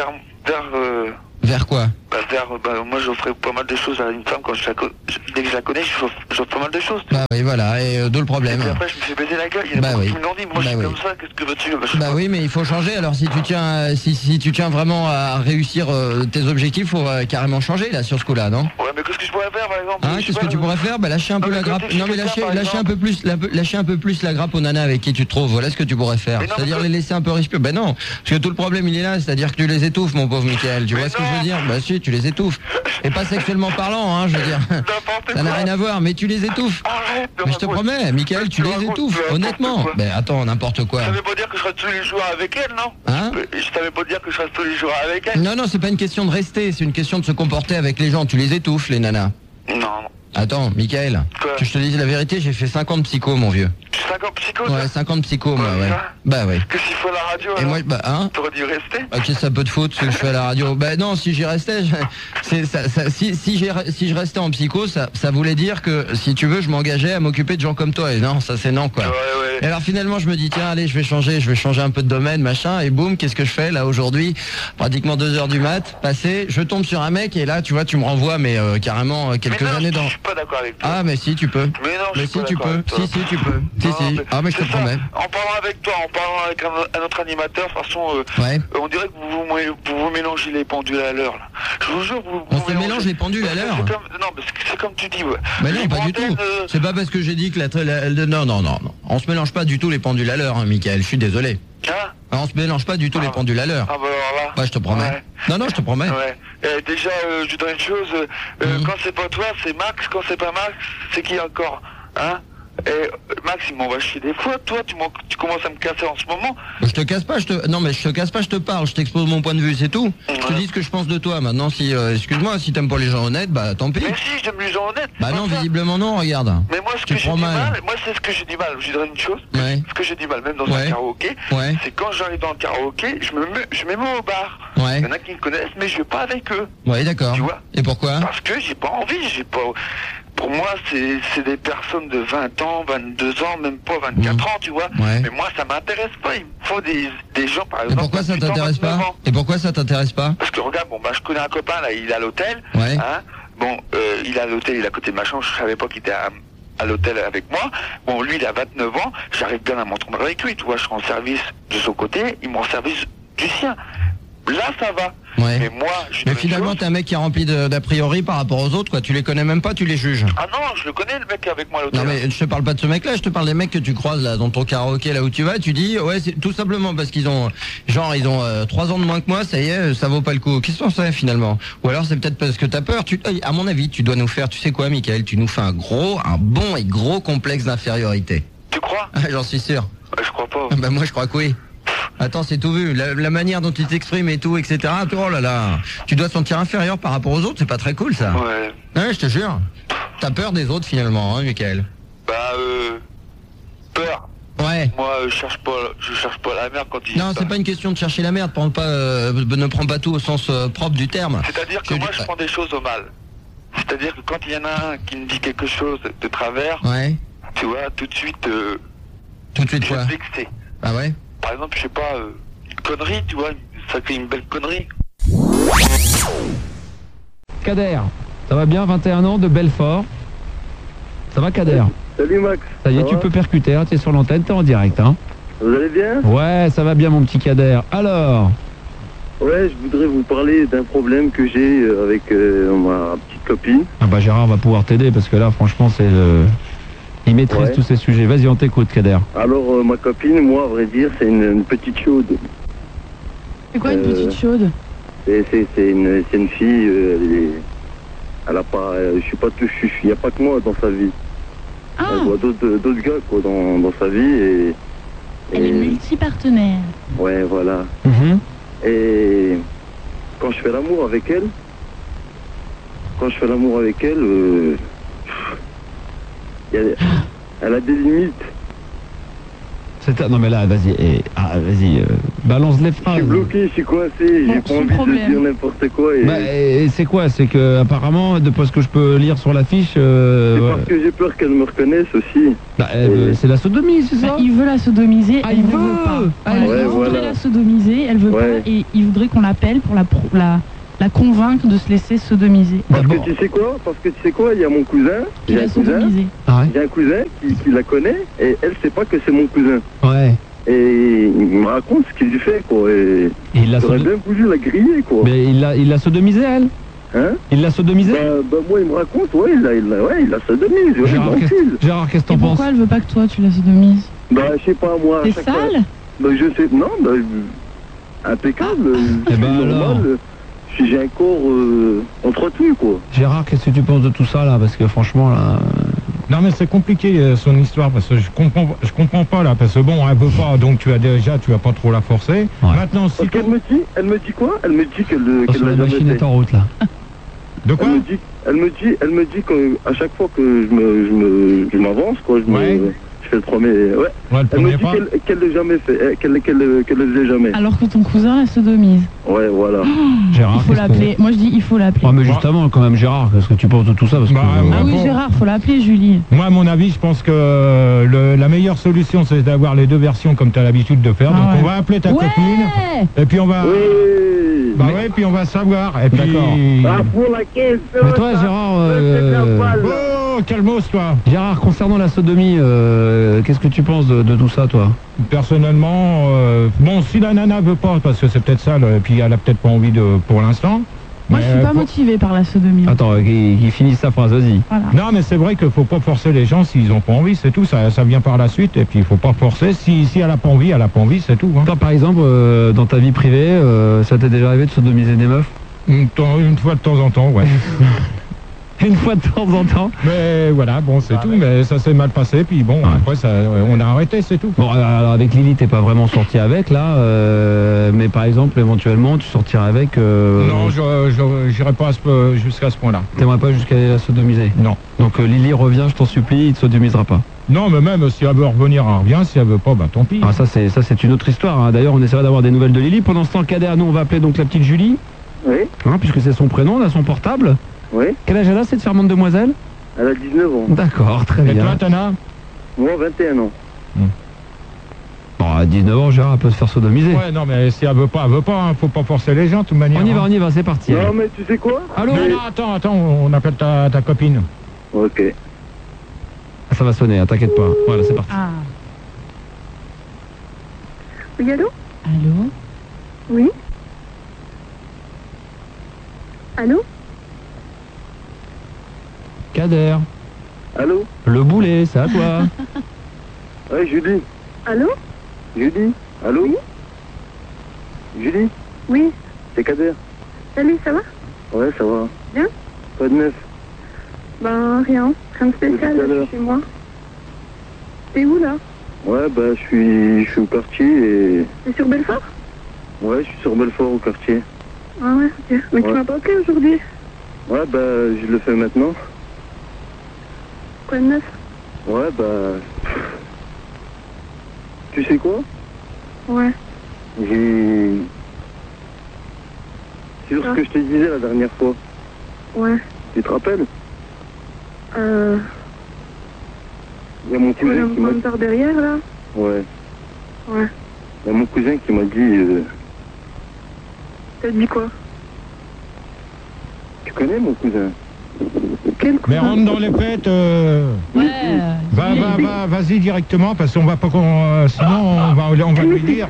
vers quoi? Moi j'offrais pas mal de choses à une femme dès que je la connais, j'offre pas mal de choses. Bah oui, voilà, et d'où le problème. Et puis après je me fais baiser la gueule, il y a beaucoup qui me l'ont dit, moi je suis comme ça, qu'est-ce que veux-tu? Bah oui, mais il faut changer, alors si tu tiens vraiment à réussir tes objectifs, faut carrément changer là sur ce coup-là, non? Ouais, mais qu'est-ce que je pourrais faire par exemple? Qu'est-ce que tu pourrais faire? Bah lâcher un peu la grappe. Non mais lâcher un peu plus la grappe aux nanas avec qui tu te trouves, voilà ce que tu pourrais faire. C'est-à-dire les laisser un peu respirer. Bah non, parce que tout le problème il est là, c'est-à-dire que tu les étouffes, mon pauvre Mickaël, tu vois ce que je veux dire? Bah si, tu les étouffes. Et pas sexuellement parlant, hein, je veux dire. Ça n'a rien à voir, mais tu les étouffes. Mais je te promets, Mickaël, tu les étouffes, honnêtement. Mais attends, n'importe quoi. Ça veut pas dire que je reste tous les jours avec elle, non? Je savais pas dire que je reste tous les jours avec elle. Non, c'est pas une question de rester, c'est une question de se comporter avec les gens. Tu les étouffes, les nanas. Non. Attends, Mickaël, que je te dise la vérité, j'ai fait 50 psychos, mon vieux. 50 psychos? Ouais, 50 psychos, moi, ouais. Bah ouais. Qu'est-ce qu'il faut à la radio? Et moi, t'aurais dû rester? Ok, ça peut te foutre ce que je fais à la radio. Bah non, si j'y restais, si je restais en psycho, ça voulait dire que, si tu veux, je m'engageais à m'occuper de gens comme toi. Et non, ça c'est non, quoi. Ouais. Et alors finalement, je me dis, tiens, allez, je vais changer un peu de domaine, machin, et boum, qu'est-ce que je fais là aujourd'hui? Pratiquement 2h du mat, passé, je tombe sur un mec, et là, tu vois, tu me renvoies, mais carrément quelques années dans... Je suis pas d'accord avec toi. Ah, mais si, tu peux. Mais non, mais si tu peux. Si tu peux. Si si. Ah, mais je te promets. En parlant avec toi, en parlant avec un autre animateur, de toute façon, on dirait que vous mélangez les pendules à l'heure. Je vous jure, on se mélange les pendules à l'heure. Non, c'est comme tu dis. Mais non, pas du tout. C'est pas parce que j'ai dit que non. On se mélange pas du tout les pendules à l'heure, hein, Michael. Je suis désolé. Hein? On se mélange pas du tout les pendules à l'heure. Ah bah alors là. Ouais, je te promets. Ouais. Non, je te promets. Ouais. Déjà, je dirais une chose. Quand c'est pas toi, c'est Max. Quand c'est pas Max, c'est qui encore? Hein? Et Max, il m'envoie chier des fois. Toi, tu commences à me casser en ce moment. Je te casse pas, Non, mais je te casse pas, je te parle. Je t'expose mon point de vue, c'est tout. Je te dis ce que je pense de toi. Maintenant, si, excuse-moi, si t'aimes pas les gens honnêtes, bah tant pis. Mais si, j'aime les gens honnêtes. Bah non, visiblement non, regarde. Mais moi, ce que j'ai dit mal, c'est ce que j'ai dit mal. Je dirais une chose. Ce que j'ai dit mal, même dans un karaoké, c'est quand j'arrive dans le karaoké, je me mets au bar. Il y en a qui me connaissent, mais je vais pas avec eux. Ouais, d'accord. Tu vois? Et pourquoi? Parce que j'ai pas envie, Pour moi, c'est des personnes de 20 ans, 22 ans, même pas 24 ans, tu vois. Mais moi, ça m'intéresse pas. Il me faut des gens, par exemple. Et pourquoi ça t'intéresse pas? Et pourquoi ça t'intéresse pas? Parce que regarde, je connais un copain, là, il est à l'hôtel. Il est à l'hôtel, il est à côté de ma chambre. Je savais pas qu'il était à l'hôtel avec moi. Bon, lui, il a 29 ans. J'arrive bien à m'entendre avec lui, tu vois. Je suis en service de son côté, il m'en service du sien. Là, ça va. Mais moi, mais finalement, t'es un mec qui est rempli d'a priori par rapport aux autres, quoi. Tu les connais même pas, tu les juges. Ah non, je le connais, le mec avec moi à l'hôtel. Non, mais je te parle pas de ce mec-là, je te parle des mecs que tu croises là dans ton karaoké, là où tu vas. Tu dis, c'est tout simplement parce qu'ils ont, 3 ans de moins que moi, ça y est, ça vaut pas le coup. Qu'est-ce que t'en sais finalement? Ou alors c'est peut-être parce que t'as peur. À mon avis, tu dois nous faire, tu sais quoi, Michael, tu nous fais un bon et gros complexe d'infériorité. Tu crois? J'en suis sûr. Je crois pas. Bah moi, je crois que oui. Attends, c'est tout vu. La manière dont tu t'exprimes et tout, etc. Oh là là. Tu dois te sentir inférieur par rapport aux autres, c'est pas très cool ça. Ouais, je te jure. T'as peur des autres finalement, hein, Michael? Peur. Ouais. Moi, je cherche pas la merde quand il... Non, c'est pas une question de chercher la merde. Ne prends pas tout au sens propre du terme. C'est-à-dire que moi, je prends des choses au mal. C'est-à-dire que quand il y en a un qui me dit quelque chose de travers, tu vois, tout de suite quoi? Je vais me vexer. Ah ouais? Par exemple, je sais pas, une connerie, tu vois, ça fait une belle connerie. Kader, ça va bien, 21 ans, de Belfort. Ça va, Kader? Salut Max. Ça y est, tu peux percuter, hein, tu es sur l'antenne, tu es en direct. Hein. Vous allez bien? Ouais, ça va bien mon petit Kader. Alors? Ouais, je voudrais vous parler d'un problème que j'ai avec ma petite copine. Ah bah Gérard va pouvoir t'aider parce que là, franchement, c'est... Il maîtrise tous ces sujets. Vas-y, on t'écoute, Kader. Alors, ma copine, moi, à vrai dire, c'est une petite chaude. C'est quoi une petite chaude? C'est une fille, elle a pas... je suis pas tout... Il n'y a pas que moi dans sa vie. Elle voit d'autres gars, quoi, dans sa vie Elle est multipartenaire. Ouais, voilà. Et quand je fais l'amour avec elle, elle a des limites. Non mais là, vas-y, balance les phrases. Je suis bloqué, je suis coincé, j'ai pas envie de dire n'importe quoi. Et c'est quoi? C'est que apparemment, de ce que je peux lire sur l'affiche... c'est parce que j'ai peur qu'elle me reconnaisse aussi. C'est la sodomie, c'est ça? Il veut la sodomiser, elle ne veut pas. Il voudrait la sodomiser, elle veut pas, et il voudrait qu'on l'appelle pour la convaincre de se laisser sodomiser. Parce que tu sais quoi, il y a mon cousin, j'ai un cousin qui la connaît, et elle sait pas que c'est mon cousin. Ouais. Et il me raconte ce qu'il lui fait, quoi, et il aurait bien voulu la griller, quoi. Mais il l'a sodomisé, elle? Hein? Il l'a sodomisé? Moi, il me raconte, il la sodomise, Gérard, qu'est-ce que t'en penses? Pourquoi elle veut pas que toi, tu la sodomises? Je sais pas, moi... T'es sale? Je sais, non, impeccable, normal... J'ai un corps entretenu, quoi. Gérard, qu'est-ce que tu penses de tout ça, là? Parce que franchement, là... Non, mais c'est compliqué, son histoire, parce que je comprends pas, là, parce que bon, elle veut pas, donc tu vas pas trop la forcer. Ouais. Maintenant, si... Parce elle me dit quoi? Elle me dit qu'elle la machine est en route, là. De quoi? Elle me dit qu'à chaque fois que je m'avance, quoi, je fais le premier... elle me dit qu'elle l'a jamais fait, qu'elle le faisait jamais. Alors que ton cousin la sodomise. Ouais, voilà. Gérard, il faut l'appeler. Moi je dis il faut l'appeler. Mais justement, quand même, Gérard, qu'est-ce que tu penses de tout ça? Parce que, oui, Gérard, faut l'appeler, Julie. Moi, à mon avis, je pense que la meilleure solution, c'est d'avoir les deux versions comme tu as l'habitude de faire. Donc on va appeler ta copine, et puis on va... puis on va savoir. Et puis... Pour la caisse. Mais toi, Gérard... calmos, toi. Gérard, concernant la sodomie, qu'est-ce que tu penses de tout ça, toi? Personnellement, bon, si la nana veut pas, parce que c'est peut-être ça, et puis elle a peut-être pas envie pour l'instant. Moi, je suis pas motivé par la sodomie. Attends, qu'il finisse sa phrase, vas-y. Voilà. Non, mais c'est vrai qu'il faut pas forcer les gens s'ils ont pas envie, c'est tout. Ça vient par la suite, et puis il faut pas forcer. Si elle a pas envie, c'est tout. Hein. Toi, par exemple, dans ta vie privée, ça t'est déjà arrivé de sodomiser des meufs? Une fois de temps en temps, ouais. Une fois de temps en temps. Mais voilà, bon, c'est tout. Mais ça s'est mal passé, puis bon, après, on a arrêté, c'est tout. Bon, alors avec Lily, t'es pas vraiment sorti avec, là, mais par exemple, éventuellement, tu sortirais avec... Non, j'irai pas jusqu'à ce point-là. T'aimerais pas jusqu'à la sodomiser? Non. Donc Lily revient, je t'en supplie, il te sodomisera pas. Non, mais même si elle veut revenir, elle revient. Si elle veut pas, bah tant pis. Ah, ça c'est une autre histoire. Hein. D'ailleurs, on essaiera d'avoir des nouvelles de Lily. Pendant ce temps, Kader, nous, on va appeler donc la petite Julie. Oui. Hein, puisque c'est son prénom, on a son portable. Oui. Quel âge elle a, cette charmante demoiselle? Elle a 19 ans. D'accord, très bien. Et toi, Tana? Moi, 21 ans. Bon, à 19 ans, Gérard, elle peut se faire sodomiser. Ouais, non, mais si elle veut pas, hein. Faut pas forcer les gens, de toute manière. On y va, c'est parti. Non, mais tu sais quoi? Allô? Non, attends, on appelle ta copine. Ok. Ça va sonner, hein, t'inquiète pas. Voilà, c'est parti. Ah. Oui, allô? Allô? Oui? Allô? Kader. Allô? Le boulet, c'est à toi. Ouais, Julie. Allô? Julie? Allô? Oui? Julie? Oui. C'est Kader. Salut, ça va? Ouais, ça va. Bien? Quoi de neuf? Ben, rien de spécial, là, je suis chez moi. T'es où, là? Ouais, bah, je suis au quartier et... T'es sur Belfort? Ouais, je suis sur Belfort, au quartier. Ah ouais, ok. Mais tu m'as pas appelé aujourd'hui? Ouais, bah, je le fais maintenant. Quoi de neuf? Ouais, bah... Tu sais quoi? Ouais. C'est sur ce que je te disais la dernière fois. Ouais. Tu te rappelles? Il y a mon cousin qui m'a dit... par derrière, là? Ouais. Ouais. Il y a mon cousin qui m'a dit... T'as dit quoi? Tu connais mon cousin? Quel cousin? Mais rentre dans les fêtes. Vas-y directement, parce qu'on va pas... sinon, on va lui dire.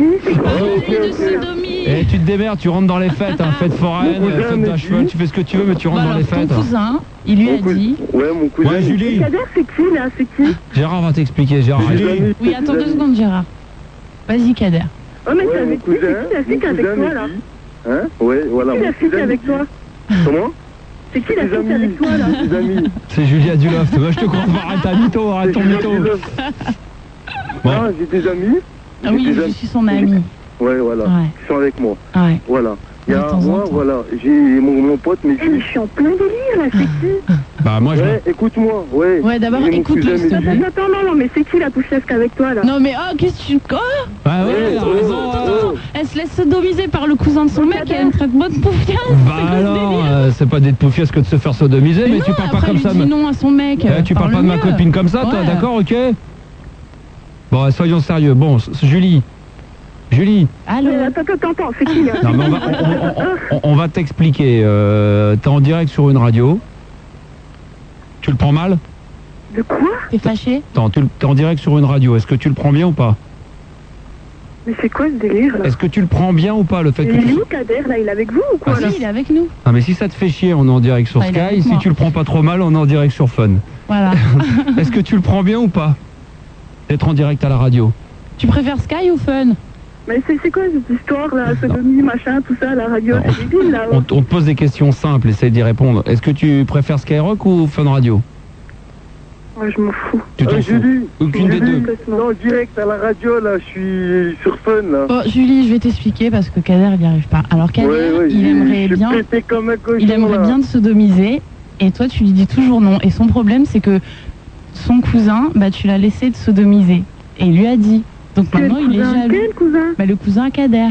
Et tu te démerdes, tu rentres dans les fêtes, hein, fête foraine, fête d'un cheval, tu fais ce que tu veux, mais tu rentres dans les fêtes. Ton cousin, il lui a dit... Ouais, mon cousin. Ouais, Julie. Kader, c'est qui, là? C'est qui? Gérard va t'expliquer, Gérard. Oui, attends 2 secondes, Gérard. Vas-y, Kader. Oh, mais c'est avec qui? C'est qui la fille qui est avec toi, là? Hein? Ouais, voilà. C'est qui la fille qui est avec toi? Comment? C'est qui la fille qui est avec toi, là? Des amis. C'est Julia Duloft. Moi, je te crois pas. Arrête ta mytho, arrête ton mytho. Bon. Ah, j'ai des amis. Ah oui, je suis son ami. Ouais, voilà. Ouais. Ils sont avec moi. Ouais. Voilà. Il y a moi, voilà. J'ai mon pote, mais je suis en plein délire, là. C'est qui? Bah, moi, ouais, écoute-moi. Ouais. Ouais, d'abord, écoute-le, s'il te plaît. Attends, non, mais c'est qui la pouchesque avec toi, là? Non, mais oh, qu'est-ce que tu... Quoi? Bah ouais, elle a raison. Elle se laisse sodomiser par le cousin de son mec et elle me traite bonne poufiasse. Bah alors, c'est pas d'être poufiasse que de se faire sodomiser, mais tu parles pas comme ça. Dis non à son mec. Tu parles pas de ma copine comme ça, toi, d'accord, ok? Bon, soyons sérieux. Bon, Julie. Allô? Attends, c'est qui, là? Non, mais on va t'expliquer. T'es en direct sur une radio. Tu le prends mal? De quoi? T'es fâché? Attends, t'es en direct sur une radio. Est-ce que tu le prends bien ou pas? Mais c'est quoi ce délire, là? Est-ce que tu le prends bien ou pas, le fait que il est où, Kader, là? Il est avec vous ou quoi, là? Oui, il est avec nous. Ah, mais si ça te fait chier, on est en direct sur Sky. Si tu le prends pas trop mal, on est en direct sur Fun. Voilà. Est-ce que tu le prends bien ou pas? D'être en direct à la radio. Tu préfères Sky ou Fun? Mais c'est quoi cette histoire, là? Sodomie, machin, tout ça, la radio, c'est débile, là. On te pose des questions simples, essaye d'y répondre. Est-ce que tu préfères Skyrock ou Fun Radio? Ouais, je m'en fous. Tu t'en fous? Aucune des deux. Non, direct à la radio, là, je suis sur Fun, là. Bon, Julie, je vais t'expliquer parce que Kader, il n'y arrive pas. Alors, Kader, il aimerait bien... Il aimerait bien te sodomiser, et toi, tu lui dis toujours non. Et son problème, c'est que son cousin, bah, tu l'as laissé te sodomiser. Et il lui a dit... Donc maintenant, il est jaloux. Quel cousin? Bah, le cousin à Kader.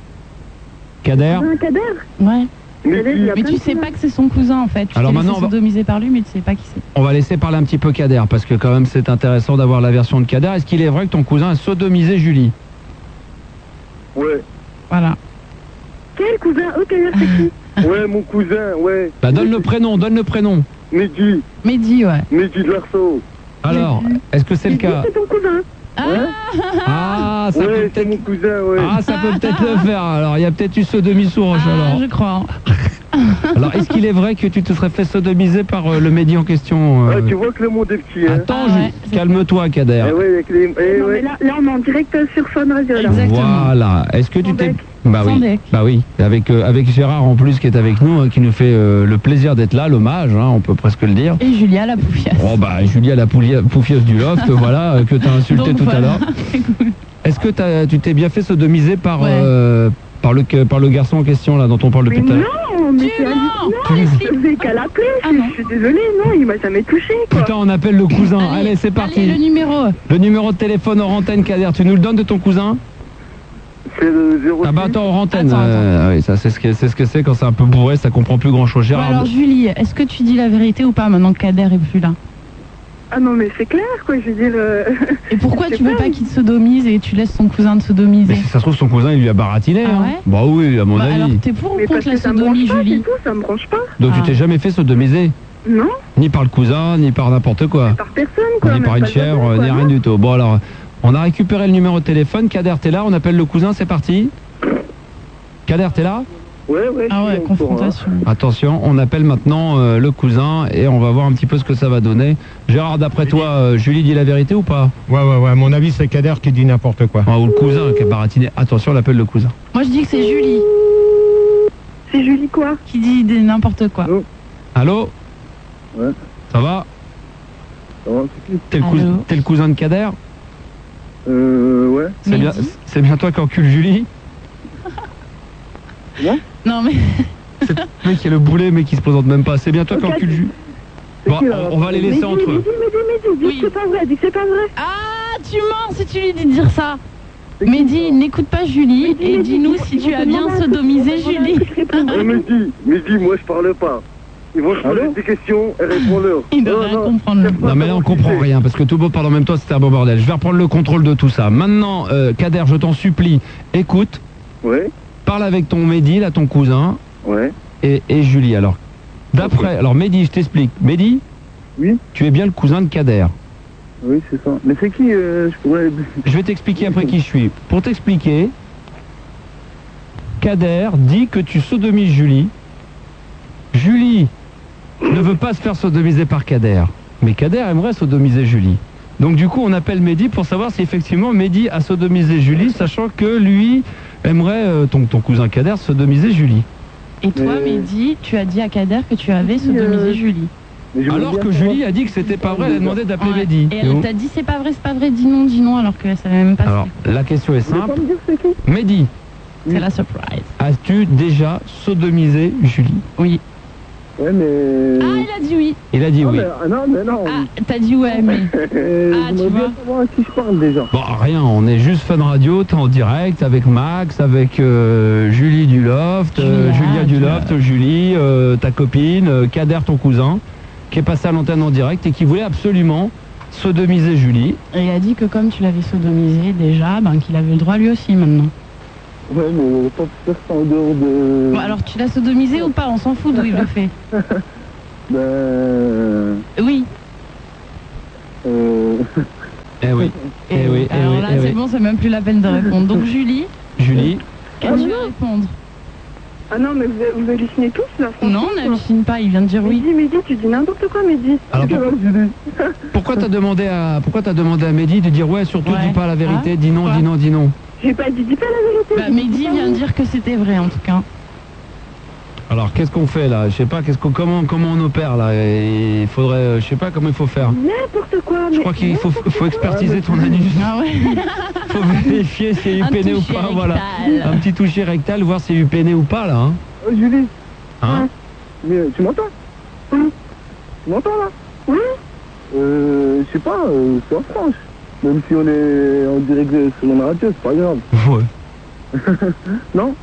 Kader? Kader? Ouais. Mais tu sais pas que c'est son cousin, en fait. Tu t'es laissé sodomiser par lui, mais tu sais pas qui c'est. On va laisser parler un petit peu Kader, parce que quand même, c'est intéressant d'avoir la version de Kader. Est-ce qu'il est vrai que ton cousin a sodomisé Julie? Ouais. Voilà. Quel cousin? Oh, Kader, c'est qui? Ouais, mon cousin, ouais. Bah donne le prénom. Mehdi. Mehdi, ouais. Mehdi de l'Arceau. Alors, est-ce que c'est le cas? C'est ton cousin. Ah, ça ouais, peut c'est peut-être... mon cousin, ouais. Ah, ça peut peut-être le faire. Alors, il y a peut-être eu sodomie sous roche, alors. Je crois. Alors, est-ce qu'il est vrai que tu te serais fait sodomiser par le Mehdi en question Tu vois que le monde est petit, hein. Attends, calme-toi, Kader. Eh ouais, avec les... Non, mais là, on est en direct sur Fun Radio, là. Voilà. Est-ce que tu t'es... Bah Sans oui, deck. bah oui. Avec Gérard en plus qui est avec nous, qui nous fait le plaisir d'être là, l'hommage, hein, on peut presque le dire. Et Julia la poufiasse. Oh bah Julia la poufieuse du loft, voilà, que t'as insulté tout à l'heure. Est-ce que tu t'es bien fait sodomiser par le garçon en question là dont on parle depuis tout à l'heure? Non, mais c'est hallucinant. Je faisais qu'à l'appeler. Je suis désolée, non, il m'a jamais touché, quoi. Putain, on appelle le cousin. Allez, c'est parti. Allez, le numéro. Le numéro de téléphone hors antenne, Kader, tu nous le donnes de ton cousin? C'est le 06. Ah bah attends, hors antenne. Oui, ça c'est ce que c'est quand c'est un peu bourré, ça comprend plus grand chose. Gérard. Alors Julie, est-ce que tu dis la vérité ou pas maintenant que Kader est plus là? Ah non, mais c'est clair, quoi, je veux dire... Et pourquoi tu veux pas qu'il te sodomise et tu laisses son cousin te sodomiser? Mais si ça se trouve, son cousin, il lui a baratiné. Ah ouais Bah oui, à mon avis. Alors t'es pour ou Mais contre parce la que ça me sodomie, branche pas, Julie? c'est tout, ça me branche pas. Donc tu t'es jamais fait sodomiser? Non. Ni par le cousin, ni par n'importe quoi. Par personne, quoi. Ni par une chèvre, ni rien du tout. Bon alors, on a récupéré le numéro de téléphone. Kader, t'es là? On appelle le cousin, c'est parti. Kader, t'es là? Ouais, Ah ouais, confrontation. Attention, on appelle maintenant le cousin et on va voir un petit peu ce que ça va donner. Gérard, d'après toi, Julie dit la vérité ou pas? Ouais, à mon avis, c'est Kader qui dit n'importe quoi. Ou le cousin qui a baratiné. Attention, on appelle le cousin. Moi je dis que c'est Julie. C'est Julie quoi? Qui dit n'importe quoi. Allô? Ouais. Ça va? Ça va, c'est qui? T'es le cousin de Kader? Ouais. C'est bien toi qui encule Julie? Non mais... C'est le mec qui a le boulet mais qui se présente même pas. C'est bien toi qui encule Julie? Bon, on va les laisser entre eux. Dis que c'est pas vrai, dis que c'est pas vrai. Ah, tu mens si tu lui dis de dire ça. Mehdi, n'écoute pas Julie et dis-nous si tu as bien sodomisé Julie. Mehdi, moi je parle pas. Ils vont se poser des questions et répondre-leur. Il devrait rien comprendre. Non mais là on comprend rien parce que tout beau parle en même temps, c'était un bon bordel. Je vais reprendre le contrôle de tout ça. Maintenant, Kader, je t'en supplie, écoute. Ouais. Parle avec ton Mehdi, là, ton cousin. Ouais. Et Julie. Alors, d'après... Alors, Mehdi, je t'explique. Mehdi? Oui. Tu es bien le cousin de Kader. Oui, c'est ça. Mais c'est qui Je vais t'expliquer après qui je suis. Pour t'expliquer, Kader dit que tu sodomises Julie. Julie ne veut pas se faire sodomiser par Kader. Mais Kader aimerait sodomiser Julie. Donc du coup, on appelle Mehdi pour savoir si effectivement Mehdi a sodomisé Julie, sachant que lui aimerait, ton cousin Kader, sodomiser Julie. Et toi, Mehdi, tu as dit à Kader que tu avais sodomisé Julie. Alors que Julie a dit que c'était pas vrai, elle a demandé d'appeler Mehdi. Et elle t'a dit c'est pas vrai, dis non, alors que ça n'avait même pas. Alors, la question est simple. Mehdi, c'est la surprise. As-tu déjà sodomisé Julie? Oui. Ouais, mais... Ah, il a dit oui. Il a dit oui. Mais non. Ah, t'as dit ouais, mais... tu vois savoir à qui je parle déjà. Bon, rien, on est juste Fun Radio, t'es en direct avec Max, avec Julie du Loft, Julia du Loft, Julie, ta copine, Kader, ton cousin, qui est passé à l'antenne en direct et qui voulait absolument sodomiser Julie. Et il a dit que comme tu l'avais sodomisé déjà, qu'il avait le droit lui aussi maintenant. Ouais, mais pas faire ça en dehors de... Bon, alors tu l'as sodomisé ou pas? On s'en fout d'où il le fait. Oui. Eh oui. Alors là, c'est bon, c'est même plus la peine de répondre. Donc Julie, qu'as-tu à répondre? Ah non, mais vous hallucinez tous là, franchement. Non, on n'hallucine pas, il vient de dire oui. Mehdi, tu dis n'importe quoi, Mehdi. Alors pourquoi t'as demandé à Mehdi de dire ouais, surtout dis pas la vérité, dis non. J'ai pas dit pas la vérité. Mehdi vient de dire que c'était vrai en tout cas. Alors qu'est-ce qu'on fait là? Je sais pas, comment on opère là? Il faudrait, je sais pas comment il faut faire. N'importe quoi. Je crois qu'il faut expertiser ton anus. Ah ouais. Faut vérifier s'il y a eu peiné ou pas, voilà. Un petit toucher rectal, voir s'il y a eu peiné ou pas là. Hein. Julie. Hein? Mais tu m'entends? Oui. Tu m'entends là? Oui. Je sais pas, c'est en France. Même si on est en direct sur la radio, c'est pas grave. Ouais. Non?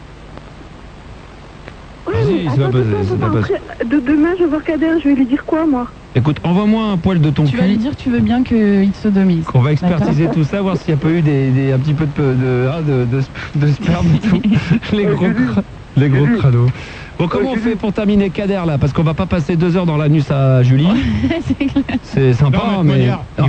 Si, c'est pas passé. Demain, je vais voir Kader, je vais lui dire quoi, moi? Écoute, envoie-moi un poil de ton cul. Tu vas lui dire que tu veux bien qu'il te sodomise. On va expertiser tout ça, voir s'il n'y a pas eu un petit peu de sperme et tout. Les gros crados. Bon, comment on fait pour terminer Kader là? Parce qu'on va pas passer 2 heures dans l'anus à Julie. C'est sympa, mais...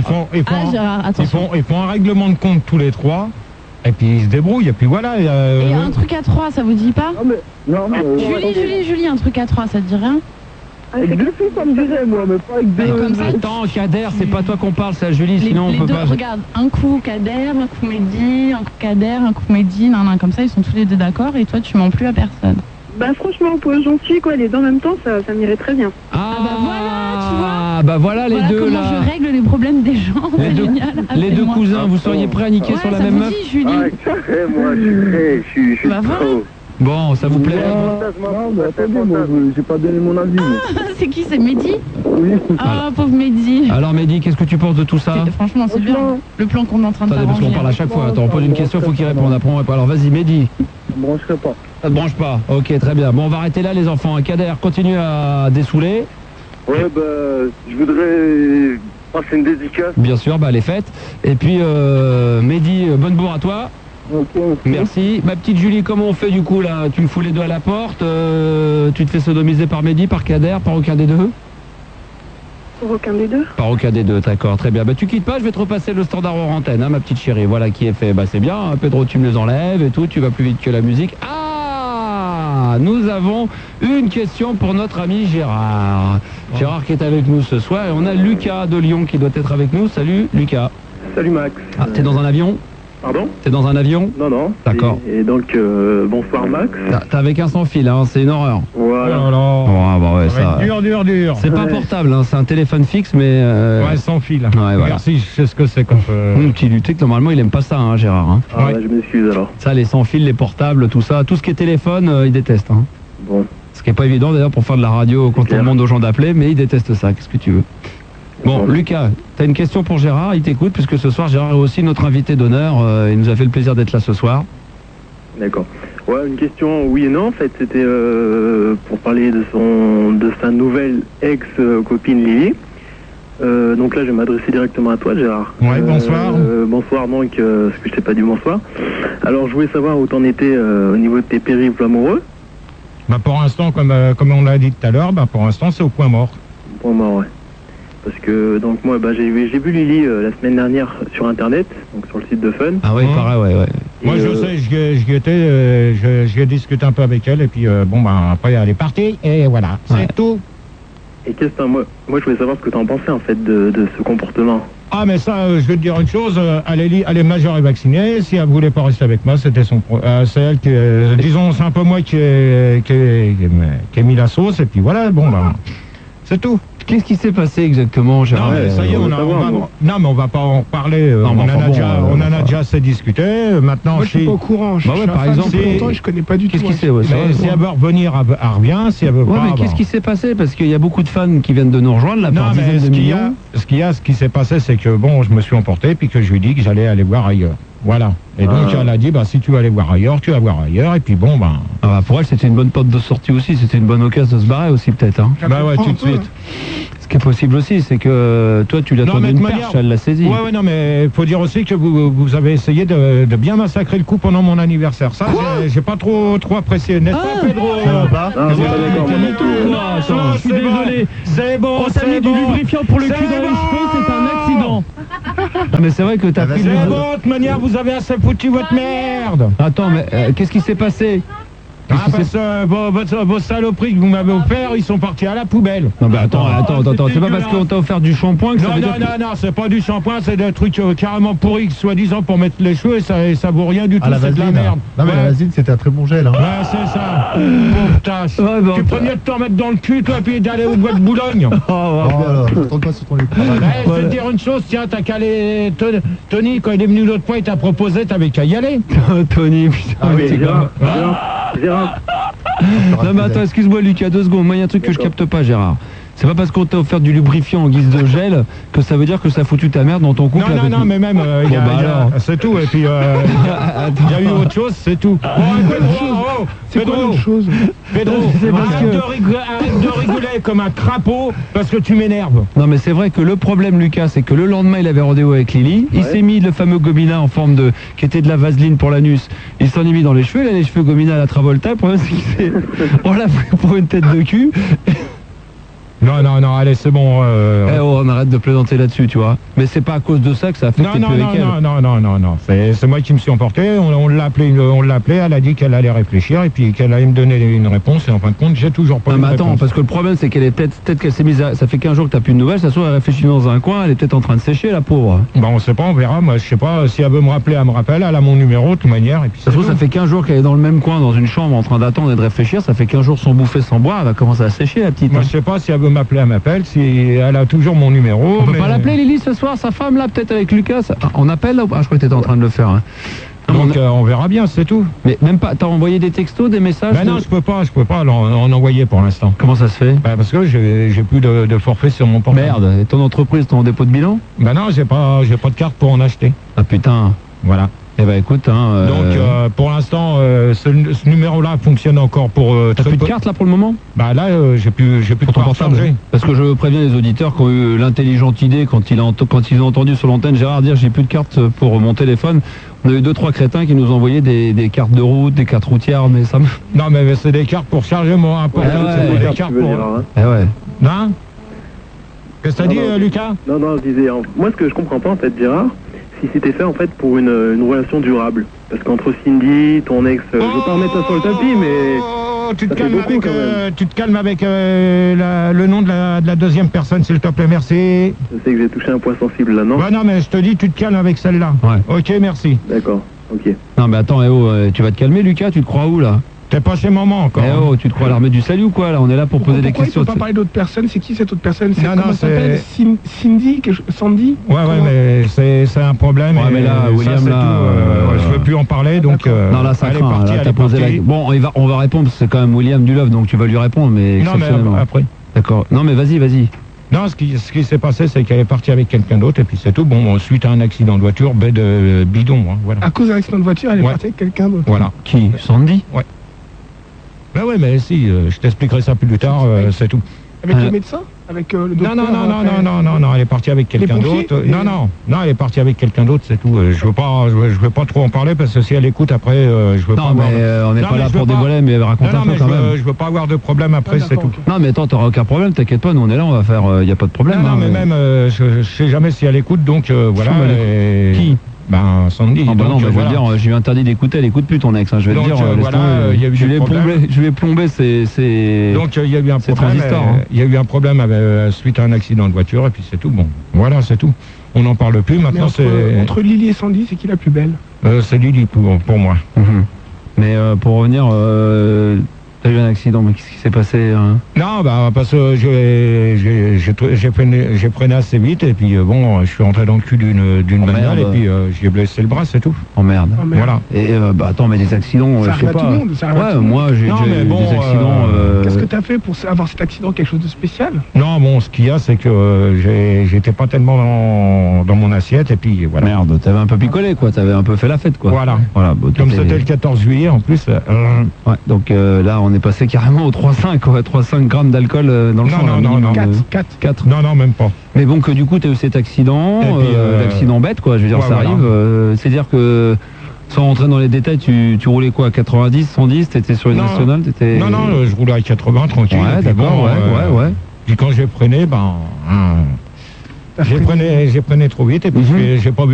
Ils font un règlement de compte tous les 3. Et puis ils se débrouillent, et puis voilà. Et un truc à 3, ça vous dit pas? Non, Julie, un truc à 3, ça te dit rien? Avec 2 filles, ça me dirait, moi, mais pas avec 2... Comme ça, attends, Kader, c'est pas toi qu'on parle, c'est à Julie, sinon on peut pas... Regarde, un coup Kader, un coup Mehdi, un coup Kader, un coup Mehdi, nan, comme ça, ils sont tous les deux d'accord, et toi, tu mens plus à personne. Bah franchement, pour gentil, quoi, les deux en même temps, ça m'irait très bien. Ah bah voilà, tu vois. Bah voilà les deux comment là. Je règle les problèmes des gens, c'est génial. Les deux cousins, vous seriez prêts à niquer sur la même meuf? Dit, Julie. Moi, je suis Bah voilà. Bon, ça vous plaît? Non, mais attendez, moi, j'ai pas donné mon avis. C'est qui? C'est Mehdi? Oui. Ah, pauvre Mehdi. Alors Mehdi, qu'est-ce que tu penses de tout ça? Franchement, c'est bien. Le plan qu'on est en train de faire. Attendez, parce qu'on parle à chaque fois. Attends, on pose une question, il faut qu'il réponde. Après, on répond. Alors vas-y, Mehdi. Ça me brancherait pas. Ça te branche pas? Ok, très bien. Bon, on va arrêter là, les enfants. Kader, continue à dessouler. Ouais, bah, je voudrais passer une dédicace. Bien sûr, bah, elle est faite. Et puis, Mehdi, bonne bourre à toi. Okay. Merci. Ma petite Julie, comment on fait du coup là? Tu me fous les deux à la porte, tu te fais sodomiser par Mehdi, par Kader, par aucun des deux? Par aucun des deux. Par aucun des deux, d'accord, très bien. Bah tu quittes pas, je vais te repasser le standard hors antenne, hein, ma petite chérie. Voilà qui est fait. Bah c'est bien, hein, Pedro, tu me les enlèves et tout, tu vas plus vite que la musique. Ah, nous avons une question pour notre ami Gérard. Oh. Gérard qui est avec nous ce soir, et on a Lucas de Lyon qui doit être avec nous. Salut Lucas. Salut Max. Ah, t'es dans un avion? Pardon? T'es dans un avion? Non. D'accord. Et donc, bonsoir Max. T'as avec un sans fil, hein, c'est une horreur. Voilà. Oh bah ouais, ça... Dur. C'est pas portable, hein, c'est un téléphone fixe, mais... Ouais, sans fil. Ouais, voilà. Merci, je sais ce que c'est qu'on peut... Tu sais que normalement, il aime pas ça, hein, Gérard. Hein. Ah, ouais. Je m'excuse alors. Ça, les sans fil, les portables, tout ça, tout ce qui est téléphone, il déteste. Hein. Bon. Ce qui est pas évident d'ailleurs pour faire de la radio quand on demande aux gens d'appeler, mais il déteste ça, qu'est-ce que tu veux? Bon, Lucas, tu as une question pour Gérard, il t'écoute, puisque ce soir, Gérard est aussi notre invité d'honneur, il nous a fait le plaisir d'être là ce soir. D'accord. Ouais, une question oui et non, en fait, c'était pour parler de sa nouvelle ex-copine Lily. Donc là, je vais m'adresser directement à toi, Gérard. Ouais, bonsoir. Bonsoir, donc, parce que je t'ai pas dit bonsoir. Alors, je voulais savoir où t'en étais au niveau de tes périples amoureux. Bah, pour l'instant, comme on l'a dit tout à l'heure, bah, pour l'instant, c'est au point mort. Point mort, ouais. Parce que donc moi j'ai vu Lily la semaine dernière sur internet, donc sur le site de Fun. Ah ouais, pareil, ouais. Moi je sais, j'ai discuté un peu avec elle et puis bon bah après elle est partie et voilà, c'est tout. Et qu'est-ce que moi je voulais savoir ce que tu en pensais en fait de ce comportement. Ah mais ça, je vais te dire une chose, elle est majeure et vaccinée, si elle voulait pas rester avec moi, c'était c'est elle qui, disons c'est un peu moi qui ai mis la sauce et puis voilà, bon bah c'est tout. Qu'est-ce qui s'est passé exactement, Gérard? Non, mais ça y est, non, mais on va pas en parler. On en a déjà assez discuté. Maintenant, moi, je suis pas au courant. Bah ouais, par exemple, je connais pas du tout. Qu'est-ce qui s'est passé? Si elle veut revenir, elle revient. Si elle veut pas. Mais qu'est-ce qui s'est passé? Parce qu'il y a beaucoup de fans qui viennent de nous rejoindre là par dizaines de millions. Ce qui s'est passé, c'est que bon, je me suis emporté puis que je lui ai dit que j'allais aller voir ailleurs. Voilà. Et donc elle a dit, bah si tu veux aller voir ailleurs, tu vas voir ailleurs. Et puis bon, bah. Ah bah pour elle, c'était une bonne porte de sortie aussi. C'était une bonne occasion de se barrer aussi peut-être. Hein. Bah ouais, tout de suite. Ce qui est possible aussi, c'est que toi, tu l'as tourné une perche, elle l'a saisi. Ouais, non, mais il faut dire aussi que vous avez essayé de bien massacrer le coup pendant mon anniversaire. Ça, j'ai pas trop apprécié, n'est-ce pas, Pedro? Ça va pas? Je suis désolé. C'est bon, on t'a mis du lubrifiant pour le cul dans les cheveux, c'est un accident. Mais c'est vrai que t'as pris... C'est bon, de toute manière, vous avez assez foutu votre merde. Attends, mais qu'est-ce qui s'est passé? Parce que vos saloperies que vous m'avez offert, ils sont partis à la poubelle. Non mais attends, c'est pas parce qu'on t'a offert du shampoing que ça veut dire... Non, c'est pas du shampoing, c'est des trucs carrément pourris, soi-disant pour mettre les cheveux, et ça vaut rien du tout, c'est de la merde. Non mais la vaseline, c'était un très bon gel. Hein. Ouais, c'est ça. Pauvre tâche. Tu prenais de t'en mettre dans le cul, toi, puis d'aller au bois de Boulogne. Attends pas sur ton écran. Je vais te dire une chose, tiens, t'as qu'à aller... Tony, quand il est venu l'autre fois, il t'a proposé, t'avais qu'à y aller. Tony, putain. Gérard. Non mais attends, excuse-moi Lucas, 2 secondes. Moi il y a un truc que je capte pas, Gérard. C'est pas parce qu'on t'a offert du lubrifiant en guise de gel que ça veut dire que ça a foutu ta merde dans ton couple. Non, mais même, c'est tout. Et puis, il y a eu autre chose, c'est tout. Pedro, arrête de rigoler comme un crapaud parce que tu m'énerves. Non, mais c'est vrai que le problème, Lucas, c'est que le lendemain, il avait rendez-vous avec Lily. Il s'est mis le fameux gomina en forme de, qui était de la vaseline pour l'anus. Il s'en est mis dans les cheveux. Il a les cheveux gomina à la Travolta. Le problème, c'est qu'on l'a pris pour une tête de cul. Non, allez, c'est bon. On arrête de plaisanter là-dessus, tu vois. Mais c'est pas à cause de ça que ça a fait que t'es plus avec elle. Non. C'est moi qui me suis emporté. On l'a appelé, elle a dit qu'elle allait réfléchir et puis qu'elle allait me donner une réponse. Et en fin de compte, j'ai toujours pas eu de réponse. Parce que le problème, c'est qu'elle est peut-être qu'elle s'est mise à... Ça fait 15 jours que t'as plus de nouvelles, ça se trouve, elle réfléchit dans un coin, elle est peut-être en train de sécher, la pauvre. On sait pas, on verra. Moi, je sais pas, si elle veut me rappeler, elle me rappelle, elle a mon numéro, de toute manière. Et puis ça se trouve, ça fait 15 jours qu'elle est dans le même coin, dans une chambre, en train d'attendre et de réfléchir. Ça fait 15 jours sans bouffer, sans boire, elle va commencer à sécher, la petite. Moi, je sais pas si elle veut m'appeler, elle m'appelle. Si elle a toujours mon numéro. On peut pas l'appeler, Lily, ce soir, sa femme là, peut-être avec Lucas. On appelle là ou pas? Je crois que t'étais en train de le faire. Hein. Donc on verra bien, c'est tout. Mais même pas, t'as envoyé des textos, des messages? Non, je peux pas en envoyer pour l'instant. Comment ça se fait? Parce que j'ai plus de forfait sur mon portable. Merde, et ton entreprise, ton dépôt de bilan? Non, j'ai pas de carte pour en acheter. Ah putain. Voilà. Eh ben écoute, donc pour l'instant ce numéro-là fonctionne encore pour t'as plus de carte là pour le moment? Là j'ai plus de ton portable. Parce que je préviens les auditeurs qui ont eu l'intelligente idée quand ils ont entendu sur l'antenne Gérard dire j'ai plus de carte pour mon téléphone. On a eu 2-3 crétins qui nous ont envoyé des cartes de route, des cartes routières, mais ça me... Non mais c'est des cartes pour charger mon rapport. C'est des cartes pour... Non. Qu'est-ce que t'as dit Lucas? Non, je disais, moi ce que je comprends pas en fait Gérard, si c'était fait en fait pour une relation durable. Parce qu'entre Cindy, ton ex, je veux pas remettre ça sur le tapis, mais... Tu te calmes avec le nom de la deuxième personne, s'il te plaît, merci. Je sais que j'ai touché un point sensible là, non? Non, mais je te dis, tu te calmes avec celle-là. Ouais. Ok, merci. D'accord, ok. Non, mais attends, tu vas te calmer, Lucas, tu te crois où là? T'es pas chez maman encore. Tu te crois à l'armée du salut ou quoi là? On est là pour poser des questions. Pourquoi il faut pas parler d'autres personnes? C'est qui cette autre personne? Comment ça s'appelle? Cindy? Sandy? Ouais, mais c'est un problème. Ouais, mais là, William, là... je veux plus en parler, donc... non, là, ça craint. Là, t'as posé la... Bon, on va répondre, c'est quand même William Dulove, donc tu vas lui répondre, mais... Non, mais après. D'accord. Non, mais vas-y. Non, ce qui s'est passé, c'est qu'elle est partie avec quelqu'un d'autre, et puis c'est tout. Bon, suite à un accident de voiture, bidon, voilà. À cause d'un accident de voiture, elle est partie avec quelqu'un d'autre. Voilà. Qui? Sandy? Ouais. Ouais, mais si, je t'expliquerai ça plus tard, c'est tout. Avec le médecin? Avec le docteur? Non, elle est partie avec quelqu'un d'autre. Non, elle est partie avec quelqu'un d'autre, c'est tout. Je veux pas trop en parler parce que si elle écoute après, je veux pas avoir... Non, mais on n'est pas là pour dévoiler, mais raconte un peu quand même. Je veux pas avoir de problème après, c'est tout. Non, mais attends, t'auras aucun problème, t'inquiète pas, nous on est là, on va faire, y a pas de problème. Non, mais même, je sais jamais si elle écoute, donc voilà. Qui? Sandy. Ah bah non, je vais dire, je lui ai interdit d'écouter, elle écoute plus ton ex. Je vais te dire, je vais plomber ses donc il y a eu un problème. Il y a eu un problème suite à un accident de voiture et puis c'est tout. Bon, voilà, c'est tout. On n'en parle plus. Maintenant, entre Lily et Sandy, c'est qui la plus belle? C'est Lily pour moi. Mais pour revenir, t'as eu un accident, mais qu'est-ce qui s'est passé Non, parce que j'ai freiné assez vite et puis je suis rentré dans le cul d'une bagnole et puis j'ai blessé le bras, c'est tout. Oh merde. Voilà. Et attends, mais des accidents, je sais pas. Ouais, moi j'ai déjà eu des accidents. Qu'est-ce que t'as fait pour avoir cet accident? Quelque chose de spécial? Non, bon, ce qu'il y a, c'est que j'étais pas tellement dans mon assiette et puis voilà. Merde, t'avais un peu picolé quoi, t'avais un peu fait la fête quoi. Voilà. Comme c'était le 14 juillet en plus. Ouais, donc là on est passé carrément au 3,5 quoi, 3,5 grammes d'alcool dans le sang. Non, 4. Non, même pas. Mais bon, que du coup, tu as eu cet accident, l'accident bête, quoi, je veux dire, ça arrive. C'est-à-dire que, sans rentrer dans les détails, tu roulais quoi, à 90, 110, t'étais sur une nationale, t'étais... Non, je roulais à 80, tranquille. Ouais, d'accord, ouais. Puis quand j'ai freiné, j'ai freiné trop vite, et puis j'ai pas vu